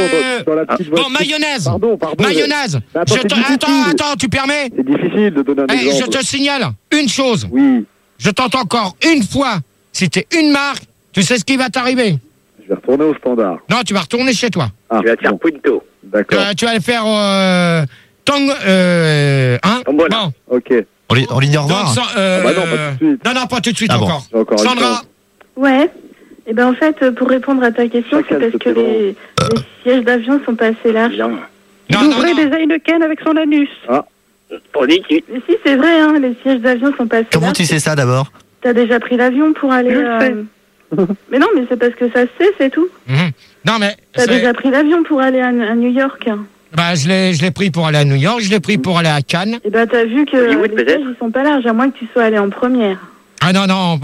sur la petite voix. Bon, mayonnaise. Pardon. Mayonnaise. Attends, tu permets? C'est difficile de donner un exemple. Je te signale une chose. Oui. Je t'entends encore une fois. Si t'es une marque, tu sais ce qui va t'arriver. Je vais retourner au standard. Non, tu vas retourner chez toi. Tu vas te faire Punto. D'accord. Tu vas le faire Tango. Tombola. Bon. Ok. On lui dit au revoir. Non, pas tout de suite. Non, pas tout de suite Ah bon. encore. J'ai encore une Sandra. chance. Ouais. Et ben en fait, pour répondre à ta question, c'est parce que les sièges d'avion sont pas assez larges. Bien. Non. des Heineken avec son anus. On dit que Mais si, c'est vrai, hein, les sièges d'avion sont pas assez Comment larges. tu sais ça d'abord? T'as déjà pris l'avion pour aller... Mais non, mais c'est parce que ça se sait, c'est tout. Non, mais. T'as déjà pris l'avion pour aller à New York. Bah, je l'ai pris pour aller à New York, je l'ai pris pour aller à Cannes. Et ben t'as vu que Hollywood, les peut-être sièges, ils sont pas larges, à moins que tu sois allé en première. Ah non. dans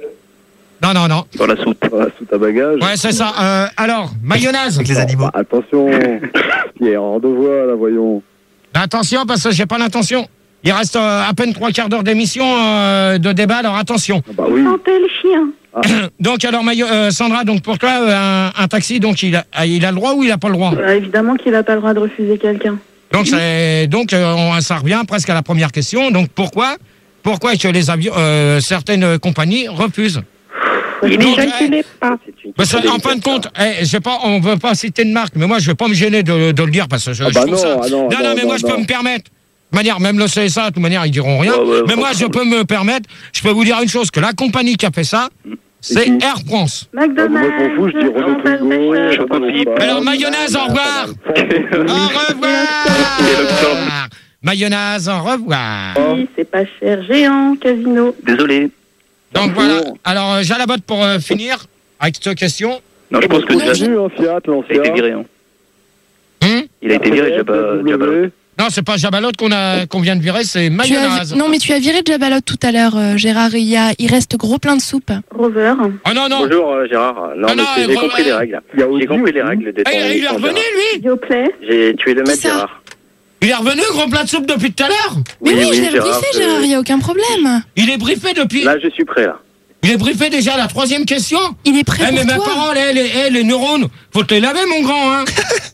la soute. Dans la soute à bagages. Ouais, c'est ça. Alors, mayonnaise. Avec les animaux. Attention. Pierre, en deux voix, là, voyons. Attention, parce que j'ai pas l'intention. Il reste à peine 3/4 d'heure d'émission de débat, alors attention. Ah bah oui. Sentez le chien. Donc, alors, Sandra, donc pour toi, un taxi, donc il a le droit ou il a pas le droit? Évidemment qu'il a pas le droit de refuser quelqu'un. Donc, ça revient presque à la première question. Donc, pourquoi est-ce que les avions, certaines compagnies refusent? Il Donc, pas. parce que, en fin de compte, on veut pas citer de marque, mais moi, je vais pas me gêner de le dire parce que je trouve ça. Non, mais moi, je peux me permettre. De manière, même le CSA, de toute manière, ils diront rien. Mais moi, je peux me permettre. Je peux vous dire une chose, que la compagnie qui a fait ça, c'est Air France. McDonald's. Moi, je m'en fous, je dis Renault Twingo. Chocopip. Alors, mayonnaise, au revoir. Au revoir. Mayonnaise, au revoir. Oui, c'est pas cher. Géant, casino. Désolé. Donc voilà. Alors, Jalabot pour finir avec cette question. Non, je pense que J'ai déjà, vu un Fiat, il a été l'ancien. viré. Il a été viré, Jabalot. Non, c'est pas Jabalot qu'on vient de virer, c'est mayonnaise. Non, mais tu as viré Jabalot tout à l'heure, Gérard. Il reste gros plein de soupe. Rover. Oh non. Bonjour Gérard. Non, Ah non, mais j'ai compris les règles. J'ai compris les règles des temps. Il est revenu, lui. Yoplait. J'ai tué le maître Ça. Gérard. Il est revenu, gros plat de soupe depuis tout à l'heure. Mais oui, je l'ai Gérard, rebriefé, Gérard, il n'y a aucun problème. Il est briefé depuis. Là, je suis prêt, là. Il est briefé déjà à la 3e question. Il est prêt Mais pour mes toi. paroles, les neurones, faut te les laver, mon grand, hein.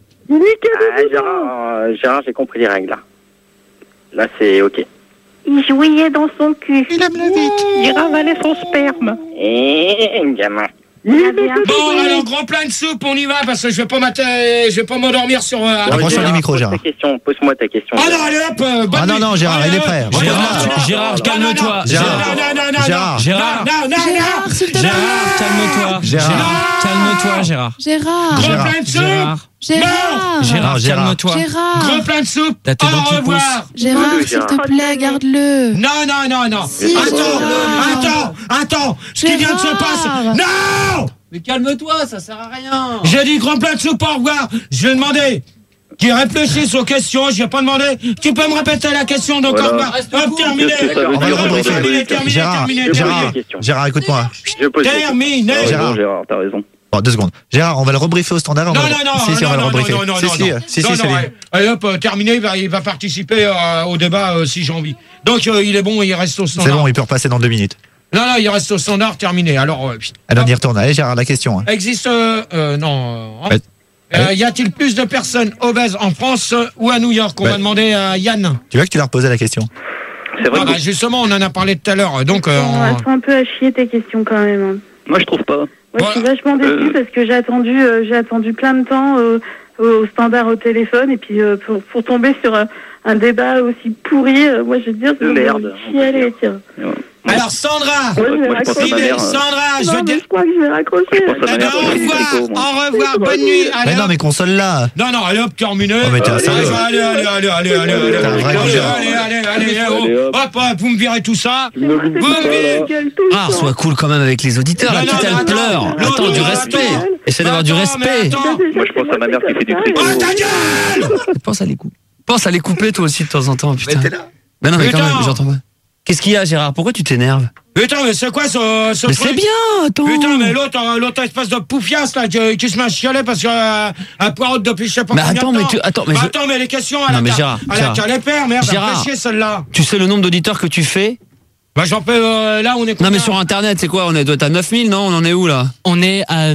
Gérard, j'ai compris les règles, là. Là, c'est OK. Il jouait dans son cul. Il aime la vite. Il ravalait son sperme. Gamin. Il avait un Bon, alors, grand plein de soupe, on y va, parce que je vais pas m'endormir sur... Approche-toi du micro, Gérard. Pose-moi ta question. Ah non, allez hop, Ah non, Gérard, il est prêt. Gérard, calme-toi. Gérard, Gérard, Gérard, s'il te plaît. calme-toi. Gérard. Calme-toi, Gérard. Gérard. Grand plein de soupe. Gérard. Calme-toi. Gérard. Grand plein de soupe. T'as tes dents Au qui revoir. Gérard, s'il te plaît, garde-le. Non. Si, Attends. Ce qui vient de se Gérard. passer. Non. Mais calme-toi, ça sert à rien. J'ai dit grand plein de soupe, au revoir. Je vais demander qu'ils réfléchissent aux questions. Je vais pas demander. Tu peux me répéter la question, donc au revoir. Hop, terminé. On va le rebriefer. Gérard, écoute-moi. Terminé. Gérard, t'as raison. Bon, 2 secondes. Gérard, on va le rebriefer au standard. Non, Si, on va le rebriefer. Si, Allez hop, terminé, il va participer au débat si j'ai envie. Donc il est bon, il reste au standard. C'est bon, il peut repasser dans 2 minutes. Non, il reste au standard, terminé. Alors, Allez, on y retourne. Allez, Gérard, la question. existe, y a-t-il plus de personnes obèses en France ou à New York? On va demander à Yann. Tu veux que tu leur posais la question? C'est vrai. Justement, on en a parlé tout à l'heure. Donc, Elles sont un peu à chier tes questions quand même. Moi, je trouve pas. Moi, je suis vachement déçue parce que j'ai attendu plein de temps au standard au téléphone et puis pour tomber sur un débat aussi pourri, moi je veux dire, c'est merde. Chialer, tiens. alors Sandra, Moi, je vais raccrocher. Sandra, Non, mais je crois que je vais raccrocher. au revoir, bonne nuit. Mais non, mais console-là. Non, allez hop, terminé. Oh, mais t'es un sérieux. Allez, hop, vous me virez tout ça. Ah, sois cool quand même avec les auditeurs. La petite, elle pleure. Attends, du respect. Essaie d'avoir du respect. Moi, je pense à ma mère qui fait du tricot. Oh, ta gueule! Pense à les couper toi aussi de temps en temps, putain. Mais non, mais quand Putain. même, j'entends pas. Qu'est-ce qu'il y a, Gérard? Pourquoi tu t'énerves? Putain, mais c'est quoi ce Mais truc? c'est bien, attends. Putain, mais l'autre espèce de poufiasse là qui se met à chialer parce qu'un poireau depuis je sais pas Mais combien attends, de mais temps. attends, mais les questions Non, mais Gérard, elle a qu'à les faire, merde, Gérard. fait chier celle-là. Tu sais le nombre d'auditeurs que tu fais? Bah j'en peux, là on est combien? Non mais sur internet c'est quoi? On doit être à 9000 non? On en est où là? On est à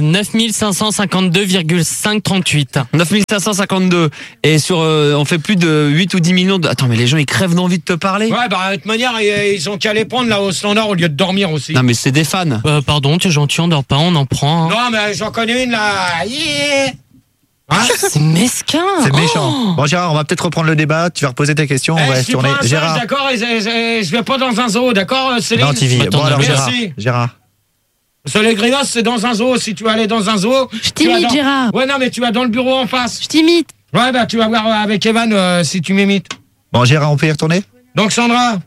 9552,538. 9552. Et sur on fait plus de 8 ou 10 millions de... Attends mais les gens ils crèvent d'envie de te parler. Ouais bah de toute manière ils ont qu'à les prendre là au standard au lieu de dormir aussi. Non mais c'est des fans. Pardon, tu es gentil, on dort pas, on en prend. Hein. Non mais j'en connais une là. Yeah. Hein? C'est mesquin. C'est méchant. Bon Gérard, on va peut-être reprendre le débat. Tu vas reposer tes questions. On va se tourner. Gérard. D'accord, je vais pas dans un zoo, d'accord, Céline? Non, TV. Bon alors Gérard. Parce que les grillos, c'est dans un zoo. Si tu veux aller dans un zoo. Je t'imite, Gérard. Ouais, non, mais tu vas dans le bureau en face. Je t'imite. Ouais, bah tu vas voir avec Evan si tu m'imites. Bon Gérard, on peut y retourner? Donc Sandra.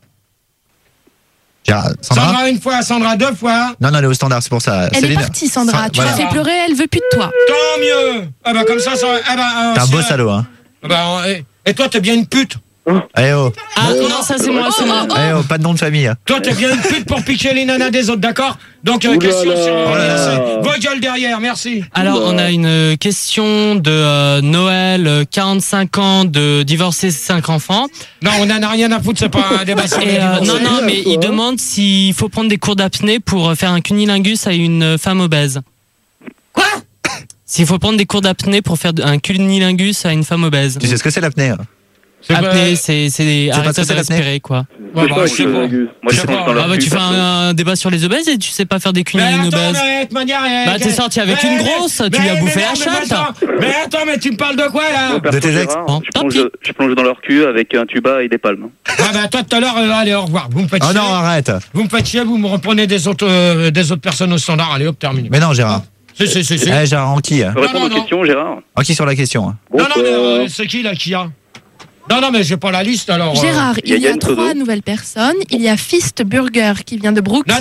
Sandra une fois, Sandra deux fois. Non, elle est au standard, c'est pour ça. Elle est partie, Sandra. Tu l'as fait pleurer, elle veut plus de toi. Tant mieux. Ah bah comme ça. T'es un beau salaud, hein. Et toi, t'es bien une pute. Eh oh. Ah non, ça c'est moi, c'est moi. Eh oh, pas de nom de famille. Toi, t'es bien une pute pour piquer les nanas des autres, d'accord? Donc, question sur... Vos gueules derrière, merci. Alors, on a une question de Noël, 45 ans, de divorcé, 5 enfants. Non, on n'en a rien à foutre, c'est pas un débat sur les divorcés. Non, mais il demande s'il faut prendre des cours d'apnée pour faire un cunilingus à une femme obèse. Quoi? S'il faut prendre des cours d'apnée pour faire un cunilingus à une femme obèse. Tu sais ce que c'est l'apnée? Apnée, c'est arrêter de respirer, quoi. Ouais, bah, je sais pas. Moi, je sais pas. Ah bah tu fais un débat sur les obèses et tu sais pas faire des cunilings obèses. Bah t'es sorti avec une grosse, tu lui as bouffé la chatte. Mais attends, mais tu me parles de quoi là? De tes ex? Je plonge dans leur cul avec un tuba et des palmes. Ah bah toi tout à l'heure, allez au revoir. Vous me faites chier. Oh non, arrête. Vous me faites chier, vous me reprenez des autres personnes au standard. Allez hop, terminé. Mais non Gérard. Si. Eh Gérard, en qui? Je peux répondre aux questions, Gérard? En qui sur la question? Non, mais c'est qui là qui a? Non, mais j'ai pas la liste alors. Gérard, il y a 3 nouvelles personnes. Il y a Fist Burger qui vient de Brooklyn,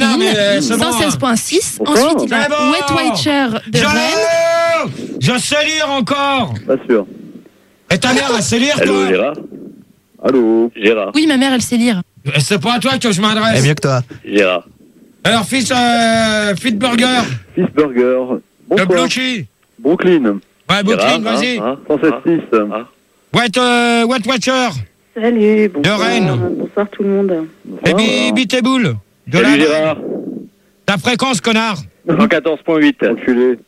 116.6. Ensuite, il y a Wet Watcher de Rennes. Je sais lire encore. Pas sûr. Et ta mère, elle sait lire, toi? Allô, Gérard? Allô, Gérard? Oui, ma mère, elle sait lire. C'est pas à toi que je m'adresse. Eh mieux que toi. Gérard? Alors, Fist Burger. Fist Burger. De Blouchy. Brooklyn. Ouais, Brooklyn, vas-y. 116.6. Wet Watcher. Salut, bonsoir. De Rennes. Bonsoir tout le monde. Et Biteboul. Salut Gérard. Ta fréquence, connard. 114.8. Enculé.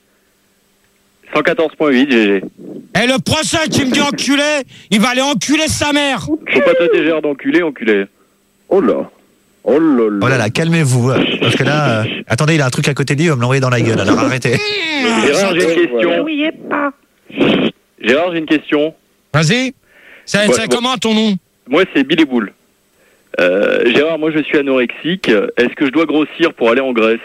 114.8, GG. Et le procès qui me dit enculé, il va aller enculer sa mère. Faut pas traiter Gérard d'enculé, enculé. Oh là. Oh là là, calmez-vous. Parce que là, attendez, il a un truc à côté de lui, il va me l'envoyer dans la gueule. Alors arrêtez. Gérard, j'ai une question. Gérard, j'ai une question. Vas-y. C'est comment ton nom? Moi, c'est Billy Boule. Gérard, moi, je suis anorexique. Est-ce que je dois grossir pour aller en Grèce?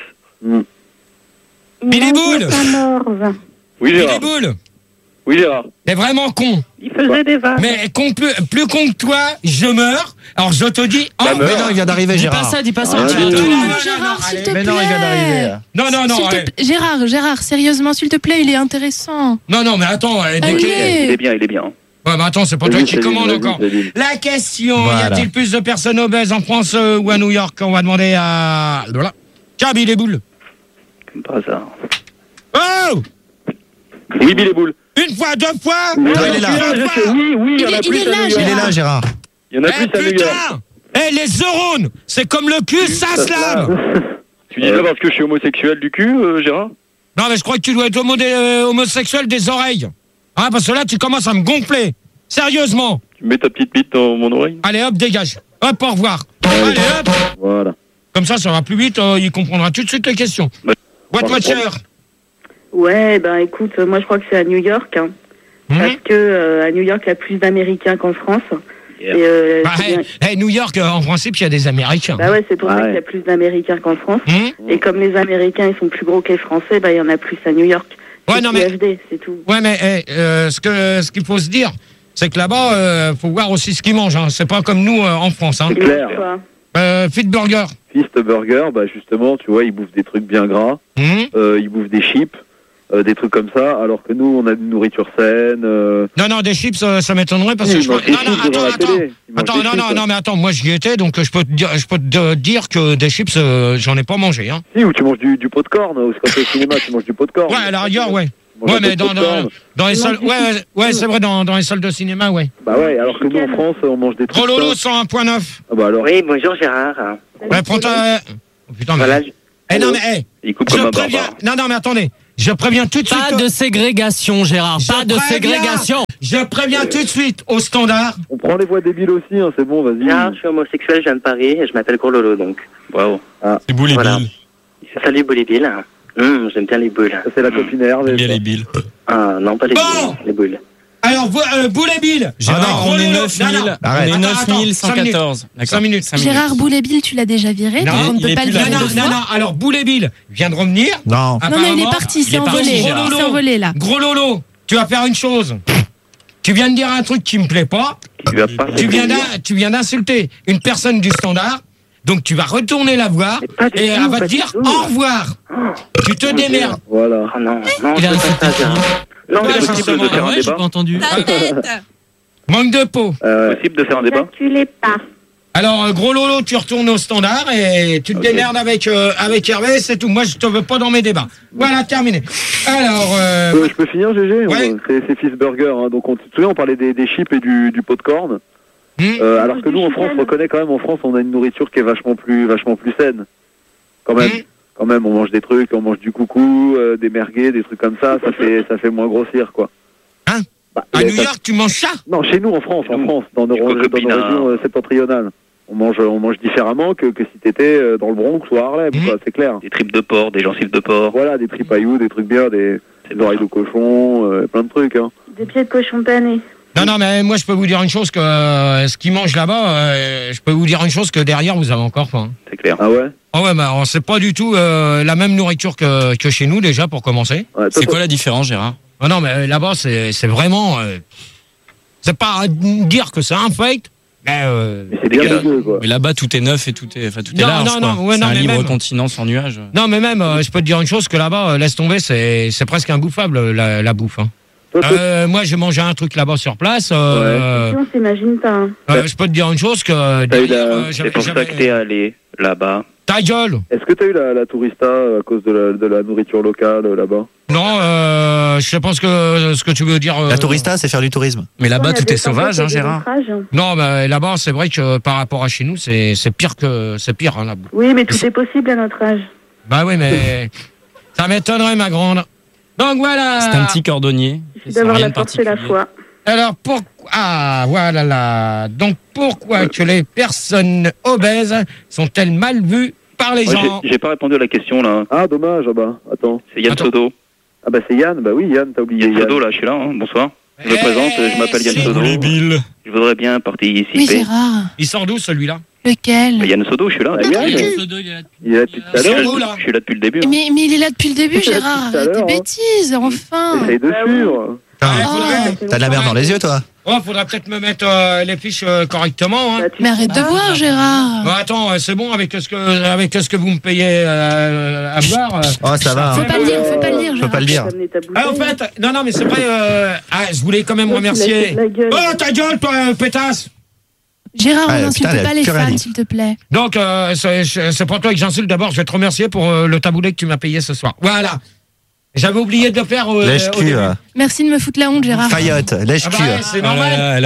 Billy Boule. Oui, Gérard. Billy Boule. Oui, Gérard. T'es vraiment con. Il faisait des vannes. Mais plus con que toi, je meurs. Alors je te dis... Mais non, il vient d'arriver, Gérard. Dis pas ça. Gérard, s'il te plaît. Mais non, il vient d'arriver. Non. Gérard, sérieusement, s'il te plaît, il est intéressant. Non, mais attends. Il est bien. Ouais, mais attends, c'est pas toi qui commande encore. La question, y a-t-il plus de personnes obèses en France ou à New York? On va demander à... Voilà. Tiens, Billy Boule. Comme par hasard. Oh! Oui, Billy Boule. Une fois, 2 fois? Non, il est là. Oui, il y en a plus à New York. Il est là, Gérard. Il y en a plus à New York. Les neurones, c'est comme le cul, ça se lave. Tu dis ça parce que je suis homosexuel du cul, Gérard? Non, mais je crois que tu dois être homosexuel des oreilles. Ah, parce que là, tu commences à me gonfler. Sérieusement. Tu mets ta petite bite dans mon oreille? Allez, hop, dégage. Hop, au revoir. Allez, hop. Voilà. Comme ça va plus vite, il comprendra tout de suite les questions. What Watcher? Ouais, écoute, moi je crois que c'est à New York. Hein, parce que à New York, il y a plus d'Américains qu'en France. New York, en principe, il y a des Américains. Bah ouais, c'est pour ça qu'il y a plus d'Américains qu'en France. Et comme les Américains, ils sont plus gros que les Français, il y en a plus à New York. Ouais, non, mais... c'est tout. Ouais, mais ce qu'il faut se dire, c'est que là-bas, faut voir aussi ce qu'ils mangent. Hein. C'est pas comme nous en France. Hein. C'est clair. Fist Burger. Fist Burger, justement, tu vois, ils bouffent des trucs bien gras. Ils bouffent des chips. Des trucs comme ça, alors que nous, on a une nourriture saine. Non, des chips, ça m'étonnerait parce que je... Non, mais attends, moi j'y étais, donc je peux te dire que des chips, j'en ai pas mangé. Hein. Si, ou tu manges du pot-corn, ou quand tu es au cinéma, tu manges du pot-corn. Ouais, à la rigueur, ouais. Ouais, mais dans les salles. Ouais, c'est vrai, dans les salles de cinéma, ouais. Bah ouais, alors que nous en France, on mange des trucs. Gros Lolo 101.9. Ah bah alors. Oui, bonjour Gérard. Ouais, prends ta. Oh, putain, mais. Voilà. Non, mais, il coupe comme un barbare. Non, mais attendez. Je préviens tout de suite. Pas de ségrégation, Gérard. Pas de ségrégation. Je préviens tout de suite au standard. On prend les voix débiles aussi, hein, c'est bon, vas-y. Gérard, je suis homosexuel, je viens de Paris et je m'appelle Gros Lolo donc. Waouh. C'est Boule et Bill. Salut Boule et Bill. J'aime bien les boules. Ça, c'est la copine Hervé. J'aime bien les Billes. Ah non, pas les boules. Les boules. Alors, Boule et Bill. Gérard, on est 9114. 5 minutes. Gérard Boule et Bill, tu l'as déjà viré. Non, on ne peut pas le virer deux fois. Non, alors Boule et Bill vient de revenir. Non, il est parti, c'est envolé. C'est envolé là. Gros Lolo, tu vas faire une chose. Tu viens de dire un truc qui me plaît pas. Tu viens d'insulter une personne du standard. Donc tu vas retourner la voir et elle va te dire au revoir. Tu te démerdes. Voilà. Oh non, il a insulté. Non, c'est possible de faire un J'ai débat. pas entendu. Manque de peau. Possible de faire un débat. Tu l'es pas. Alors, Gros Lolo, tu retournes au standard et tu te démerdes avec Hervé, c'est tout. Moi, je te veux pas dans mes débats. Voilà, terminé. Alors... Je peux finir, GG? Ouais. C'est Fils Burger. Hein. Donc, tu te souviens, on parlait des chips et du popcorn. Alors que nous, en France, on reconnaît quand même, en France, on a une nourriture qui est vachement plus saine. Quand même. Quand même, on mange des trucs, on mange du coucou, des merguez, des trucs comme ça. Ça fait moins grossir, quoi. Hein? À New York, tu manges ça? Non, chez nous, en France, dans nos régions septentrionales. On mange différemment que si t'étais dans le Bronx ou à Harlem, quoi, c'est clair. Des tripes de porc, des gencives de porc. Voilà, des tripailloux, des trucs bien, des oreilles de cochon, plein de trucs. Hein. Des pieds de cochon pané. Non, mais moi, je peux vous dire une chose que ce qu'ils mangent là-bas, je peux vous dire une chose que derrière, vous avez encore faim. C'est clair. Ah ouais? Ah ouais, bah, c'est pas du tout la même nourriture que chez nous, déjà, pour commencer. Ouais, c'est quoi la différence, Gérard? Ah non, mais là-bas, c'est vraiment... c'est pas à dire que c'est un fake, mais c'est dégueulasse, quoi. Mais là-bas, tout est neuf et tout est large, ouais, c'est un libre même, continent sans nuages. Non, mais même, je peux te dire une chose, que là-bas, laisse tomber, c'est presque imbouffable, la bouffe. Hein. Moi, j'ai mangé un truc là-bas sur place. On s'imagine pas. Hein. Je peux te dire une chose, que... c'est pour ça que t'es allé là-bas. Ta gueule! Est-ce que t'as eu la tourista à cause de la nourriture locale là-bas? Non, je sais pas ce que tu veux dire. La tourista, c'est faire du tourisme. Mais là-bas, tout est sauvage, hein, Gérard. Non, mais là-bas, c'est vrai que par rapport à chez nous, c'est pire hein, là-bas. Oui, mais tout est possible à notre âge. Bah oui, mais ça m'étonnerait, ma grande. Donc voilà. C'est un petit cordonnier. Il suffit d'avoir la force et la foi. Alors pourquoi voilà là. Donc pourquoi que les personnes obèses sont-elles mal vues par les gens? J'ai pas répondu à la question là. Ah dommage, attends. C'est Yann Sodo. Ah bah c'est Yann, bah oui Yann, t'as oublié. Yann Sodo là, je suis là, hein. Bonsoir. Je me présente, je m'appelle Yann Sodo. Je voudrais bien participer. Oui, Gérard. Il sort d'où celui-là? Lequel? Yann Sodo, je suis là. Yann Sodo, il est là depuis tout à l'heure. Je suis là depuis le début. Mais il est là depuis le début, Gérard. Arrête tes bêtises, enfin. Essaye de suivre. T'as de la merde dans les yeux, toi. Oh, faudrait peut-être me mettre les fiches correctement. Hein. Mais arrête de boire, Gérard. Bon, attends, c'est bon avec ce que vous me payez à boire. Oh, ça va. Faut pas le dire, Gérard. Faut pas le dire. Ah, en fait, non, mais c'est vrai. Je voulais quand même remercier. Oh, ta gueule, toi, pétasse. Gérard, on n'insulte pas les fans, s'il te plaît. Donc, c'est pour toi que j'insulte. D'abord, je vais te remercier pour le taboulet que tu m'as payé ce soir. Voilà. J'avais oublié de le faire lèche-cul. Merci de me foutre la honte, Gérard. Faillotte, lèche-cul. C'est normal.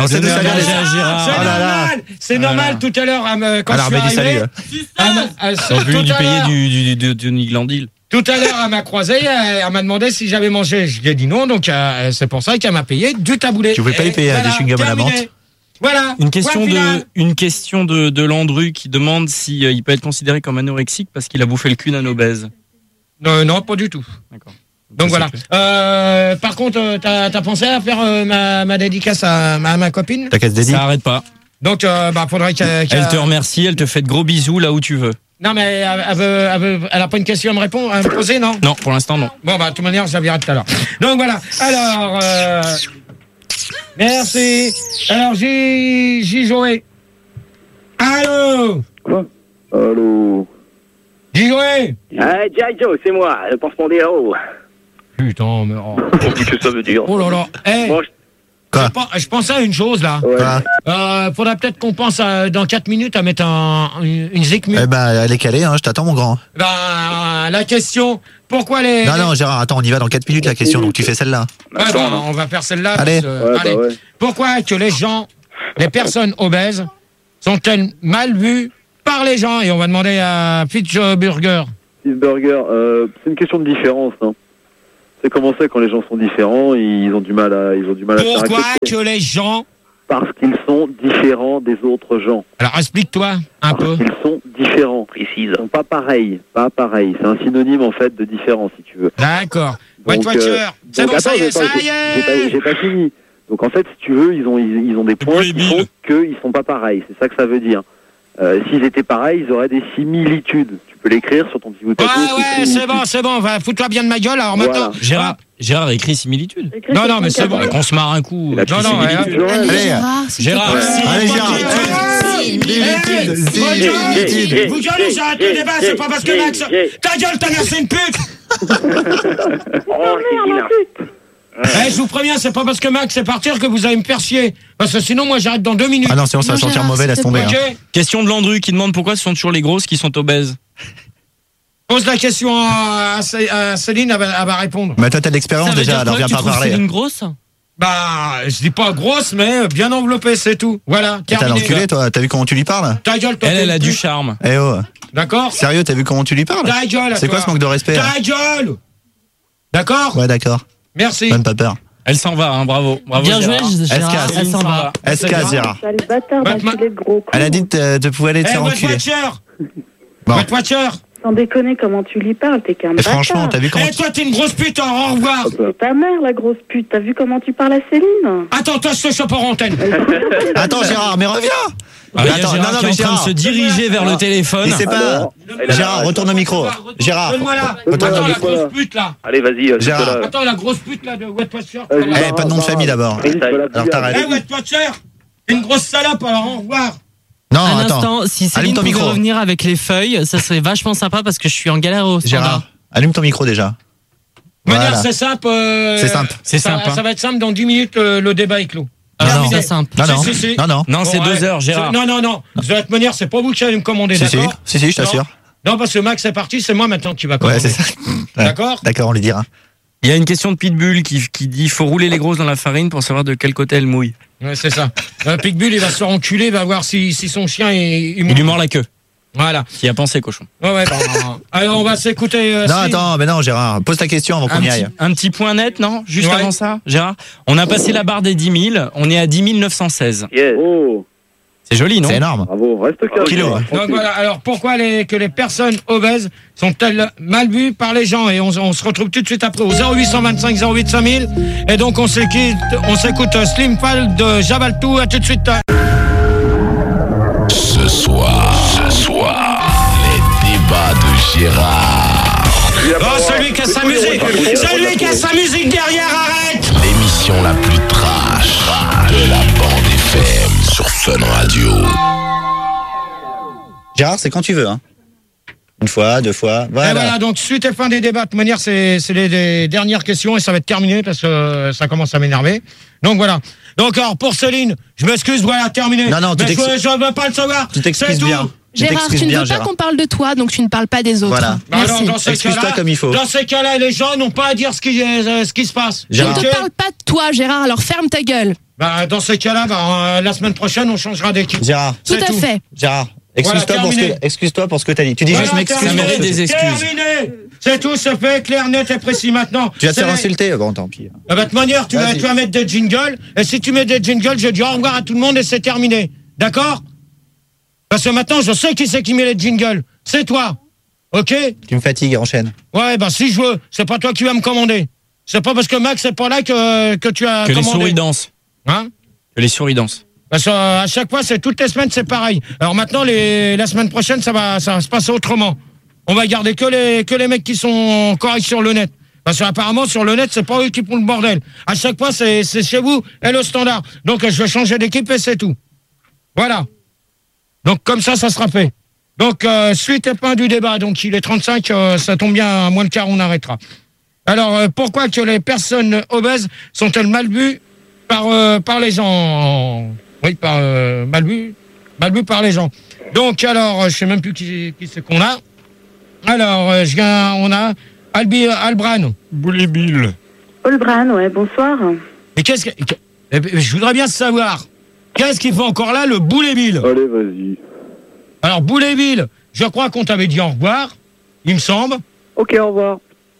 C'est normal. Tout à l'heure, quand je suis arrivé... On peut lui payer du Niglandil. Tout à l'heure, elle m'a croisé, elle m'a demandé si j'avais mangé. Je lui ai dit non, donc c'est pour ça qu'elle m'a payé du taboulet. Tu pouvais pas lui payer des chewing-gums à la menthe? Voilà. Une question de Landru qui demande si il peut être considéré comme anorexique parce qu'il a bouffé le cul d'un obèse. Non, pas du tout. D'accord. Donc voilà. Par contre, t'as pensé à faire ma dédicace à ma copine? Ta casse dédiée. Ça arrête pas. Donc, faudrait qu'elle... Elle te remercie, elle te fait de gros bisous là où tu veux. Non, mais elle a pas une question à me poser, non? Non, pour l'instant, non. Bon, de toute manière, je la verrai tout à l'heure. Donc voilà. Alors, merci. Alors, j'ai joué. Allô? Quoi? Allô? J'ai joué. Joe, c'est moi, le pansement des héros. Putain, mais... Qu'est-ce que ça veut dire? Oh là là. Bon, Je pensais à une chose, là. Faudrait peut-être qu'on pense dans 4 minutes à mettre une Zikmu. Eh ben, elle est calée, hein, je t'attends, mon grand. La question, pourquoi les... Non, Gérard, attends, on y va dans 4 minutes, la question, donc tu fais celle-là. On va faire celle-là. Allez. Allez. Pourquoi que les personnes obèses, sont-elles mal vues par les gens? Et on va demander à Fitzburger. Fitzburger, c'est une question de différence, hein. C'est comment c'est quand les gens sont différents, ils ont du mal à faire. Pourquoi que les gens... Parce qu'ils sont différents des autres gens. Alors explique-toi un peu. Parce qu'ils sont différents. Précise. Ils sont pas pareils. C'est un synonyme en fait de différence, si tu veux. D'accord. Wet Watcher. C'est bon, ça y est. J'ai pas fini. Donc en fait, si tu veux, ils ont des points qui font qu'ils sont pas pareils. C'est ça que ça veut dire. S'ils étaient pareils, ils auraient des similitudes. Tu peux l'écrire sur ton petit bout de papier. Ouais, c'est bon. Fous-toi bien de ma gueule. Alors maintenant, Gérard a écrit similitude. Non, mais c'est bon. Qu'on se marre un coup. Non. Allez, Gérard. Vous gueulez, j'arrête le débat. C'est pas parce que Max. Ta gueule, ta mère, c'est une pute. Je vous préviens, c'est pas parce que Max est partir que vous allez me faire chier. Parce que sinon, moi, j'arrête dans 2 minutes. Ah non, sinon ça va sentir mauvais, laisse tomber. Question de Landru qui demande pourquoi ce sont toujours les grosses qui sont obèses. Pose la question à Céline, elle va répondre. Mais toi, t'as de l'expérience déjà, alors viens pas parler. Céline grosse? Je dis pas grosse, mais bien enveloppée, c'est tout. Voilà, terminé. T'as l'enculé, toi, t'as vu comment tu lui parles? Ta gueule, toi. Elle a du charme. Eh oh. D'accord? Sérieux, t'as vu comment tu lui parles? Ta gueule, c'est quoi ce manque de respect? Ta gueule! D'accord? Ouais, d'accord. Merci. Même pas peur. Elle s'en va, hein, bravo. Bien joué, Gérard. Elle s'en va. Escase, Gérard. Elle a dit de pouvoir aller te faire enculer. Wet Watcher. Sans déconner, comment tu lui parles, t'es qu'un bâtard. Franchement, t'as vu comment... toi, t'es une grosse pute, au revoir. C'est ta mère, la grosse pute. T'as vu comment tu parles à Céline? Attends, toi, je te chope en antenne. Attends, Gérard, mais reviens. Attends, Gérard qui est en train de se diriger vers le téléphone. Il sait pas. Gérard, retourne au micro. Gérard, retourne la grosse pute, là. Allez, vas-y. Gérard. Attends, la grosse pute, là, de Wet Watcher. Pas de nom de famille, d'abord. Alors, t'arrêtes. Wet Watcher, une grosse salope, alors, au revoir. Non, un attends. instant, si Céline pouvait revenir avec les feuilles, ça serait vachement sympa parce que je suis en galère au standard. Gérard, allume ton micro déjà. Voilà. C'est simple. C'est simple. Ça va être simple, dans 10 minutes, le débat est clos. Non, c'est simple. Non, c'est 2 heures, Gérard. Non. De toute manière, c'est pas vous qui allez me commander, d'accord? Si, je t'assure. Non, parce que Max est parti, c'est moi maintenant qui va commander. Ouais, c'est ça. D'accord? D'accord, on lui dira. Il y a une question de Pitbull qui dit faut rouler les grosses dans la farine pour savoir de quel côté elles mouillent. Ouais, c'est ça. Pitbull, il va se faire enculer, il va voir si son chien il lui mord la queue. Voilà. Qui a pensé, cochon. Ouais. Alors, on va s'écouter. Non, Gérard, pose ta question avant qu'on y aille. Un petit point net, non? Juste avant ça, Gérard. On a passé la barre des 10 000, on est à 10 916. Yes. Oh. C'est joli, non? C'est énorme. Bravo, reste calme. Kilo. Donc voilà, alors pourquoi que les personnes obèses sont-elles mal vues par les gens? Et on se retrouve tout de suite après au 0825 08 5000. Et donc on s'écoute Slim Fall de Jabaltou. À tout de suite. Ce soir, les débats de Gérard. Celui qui a sa musique derrière, arrête. L'émission la plus trash de la bande FM sur Fun Radio. Gérard, c'est quand tu veux, hein. Une fois, 2 fois, voilà. Et voilà, donc suite et fin des débats. De toute manière, c'est les dernières questions et ça va être terminé parce que ça commence à m'énerver. Donc voilà. Donc alors pour Céline, je m'excuse, voilà, terminé. Non, mais je ne veux pas le savoir. Tu t'excuses bien. Gérard, tu ne veux pas qu'on parle de toi, donc tu ne parles pas des autres. Voilà. Merci. Excuse-toi comme il faut. Dans ces cas-là, les gens n'ont pas à dire ce qui se passe. Je ne te parle pas de toi, Gérard, alors ferme ta gueule. Dans ces cas-là, la semaine prochaine, on changera d'équipe. Gérard. Tout à fait. Gérard, excuse-toi pour ce que t'as dit. Tu dis juste m'excuse. Ça mérite des excuses. Terminé. C'est tout, c'est fait, clair, net et précis maintenant. Tu vas te faire insulter? Bon, tant pis. De toute manière, tu vas mettre des jingles. Et si tu mets des jingles, je dis au revoir à tout le monde et c'est terminé. D'accord? Parce que maintenant, je sais qui c'est qui met les jingles. C'est toi. Ok? Tu me fatigues, enchaîne. Ouais, si je veux, c'est pas toi qui vas me commander. C'est pas parce que Max c'est pas là que tu as commandé. Que les souris dansent. Hein? Que les souris dansent. Parce qu'à chaque fois, toutes les semaines, c'est pareil. Alors maintenant, la semaine prochaine, ça va se passer autrement. On va garder que les mecs qui sont corrects sur le net. Parce qu'apparemment, sur le net, c'est pas eux qui font le bordel. À chaque fois, c'est chez vous et le standard. Donc, je vais changer d'équipe et c'est tout. Voilà. Donc, comme ça sera fait. Donc, suite et fin du débat. Donc, il est 35, ça tombe bien, à moins le quart, on arrêtera. Alors, pourquoi que les personnes obèses sont-elles mal vues par les gens. Oui, mal vu par les gens. Donc, alors, je sais même plus qui c'est qu'on a. Alors, on a Albran. Boulet Bill. Olbran, ouais, bonsoir. Et je voudrais bien savoir, qu'est-ce qu'il fait encore là, le Boulet Bill? Allez, vas-y. Alors, Boulet Bill, je crois qu'on t'avait dit au revoir, il me semble. Ok, au revoir.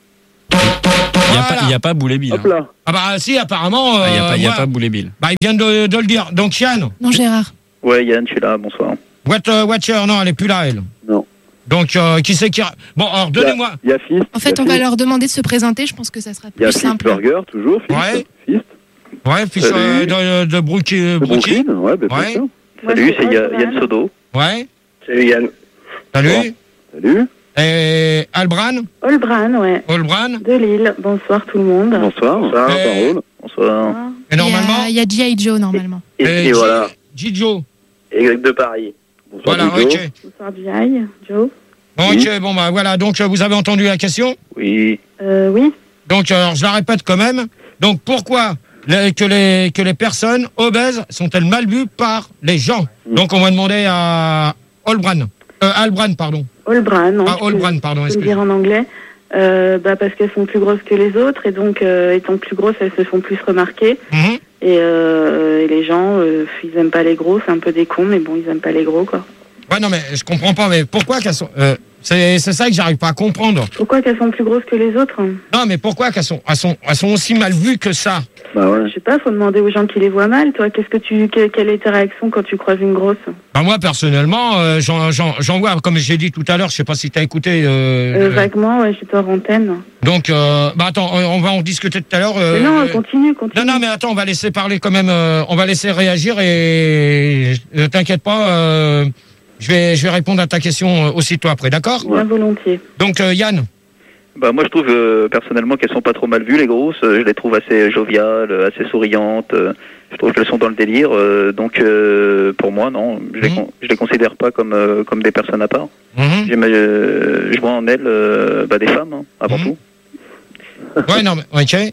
Il n'y a pas Boulet Bill. Hop là. Ah bah si, apparemment... Il n'y a pas Boulet Bill. Bah, il vient de le dire. Donc, Yann. Non, Gérard. Ouais, Yann, je suis là, bonsoir. Watcher, non, elle est plus là, elle. Non. Donc, qui c'est qui... Bon, alors, donnez-moi... Il y a Fist. En fait, on va leur demander de se présenter, je pense que ça sera plus simple. Il y a Fist Burger, toujours, Fist. Ouais, Fist de Brooklyn. Ouais, bien sûr. Salut, c'est Yann Sodo. Ouais. Salut Yann. Salut. Salut. Et Albran. Olbran, ouais. Olbran. De Lille. Bonsoir tout le monde. Bonsoir. Bonsoir. Et normalement... Il y a G.I. Joe, normalement. Et voilà. Joe. Exact de Paris. Bonsoir, voilà, ok. Bonsoir G.I. Joe. Ok, bon bah voilà, donc vous avez entendu la question? Oui. Oui. Donc alors, je la répète quand même. Donc pourquoi que les personnes obèses sont-elles mal vues par les gens? Donc on va demander à Albran, pardon. Olbran, non. Olbran, pardon, je peux le dire en anglais. Parce qu'elles sont plus grosses que les autres et donc étant plus grosses, elles se font plus remarquer. Et les gens, ils aiment pas les gros, c'est un peu des cons, mais bon, ils aiment pas les gros, quoi. Ouais, non, mais je comprends pas, mais pourquoi qu'elles sont... c'est ça que j'arrive pas à comprendre. Pourquoi qu'elles sont plus grosses que les autres? Non, mais pourquoi qu'elles sont aussi mal vues que ça? Bah ouais. Je sais pas, faut demander aux gens qui les voient mal, toi. Quelle est ta réaction quand tu croises une grosse? Bah moi, personnellement, j'en vois, comme j'ai dit tout à l'heure, je sais pas si t'as écouté... Vaguement, ouais, j'étais hors antenne. Donc, bah attends, on va en discuter tout à l'heure. Non, continue. Non, mais attends, on va laisser parler quand même, on va laisser réagir et t'inquiète pas, je vais répondre à ta question aussitôt après, d'accord? Bien volontiers. Donc, Yann? Bah moi je trouve personnellement qu'elles sont pas trop mal vues les grosses, je les trouve assez joviales, assez souriantes, je trouve qu'elles sont dans le délire, donc pour moi non, je les considère pas comme des personnes à part. Je vois en elles des femmes hein, avant tout. Ouais non mais ok.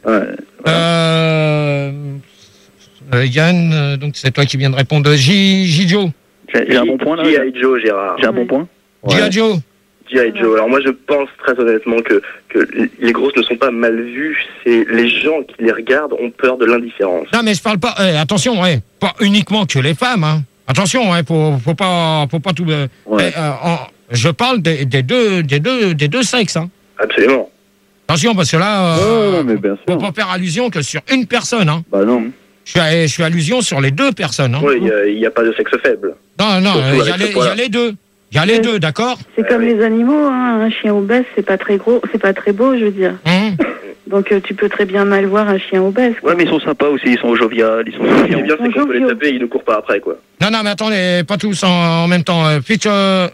Ouais. Yann, donc c'est toi qui viens de répondre. Joe. J'ai un bon point là. G.I. Joe, Gérard. J'ai un bon point. G.I. Joe. G.I. Joe. Alors moi je pense très honnêtement que les grosses ne sont pas mal vues, c'est les gens qui les regardent ont peur de l'indifférence. Non mais je parle pas, attention, pas uniquement que les femmes, hein. Attention, faut pas tout... je parle des deux sexes, hein. Absolument. Attention parce que là, mais bien sûr. faut pas faire allusion que sur une personne, hein. Bah non. Je fais allusion sur les deux personnes, hein. Oui, il n'y a pas de sexe faible. Non, il y a les deux. Il y a les deux, d'accord? C'est comme les animaux, hein. Un chien obèse, c'est pas très gros, c'est pas très beau, je veux dire. Donc tu peux très bien mal voir un chien obèse. Ouais, mais ils sont sympas aussi, ils sont joviales, ils sont souriants. Ce qui est bien, c'est qu'on peut les taper, ils ne courent pas après, quoi. Non, mais attendez, pas tous en même temps. Fist.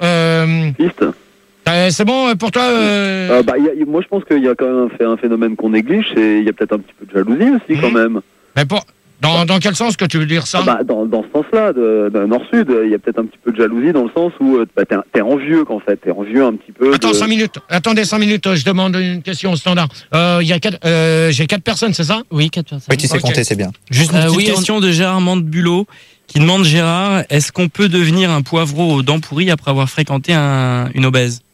C'est bon pour toi moi je pense qu'il y a quand même un phénomène qu'on néglige, c'est il y a peut-être un petit peu de jalousie aussi quand même. Mais dans quel sens que tu veux dire ça? Dans ce sens-là, de nord-sud, il y a peut-être un petit peu de jalousie dans le sens où t'es envieux qu'en fait, t'es envieux un petit peu. Attends, 5 minutes. Attendez 5 minutes, je demande une question au standard. J'ai 4 personnes, c'est ça? Oui, 4 personnes. Oui, tu sais compter, c'est bien. Juste une petite question de Gérard Mandebulot qui demande Gérard, est-ce qu'on peut devenir un poivreau aux dents pourries après avoir fréquenté une obèse?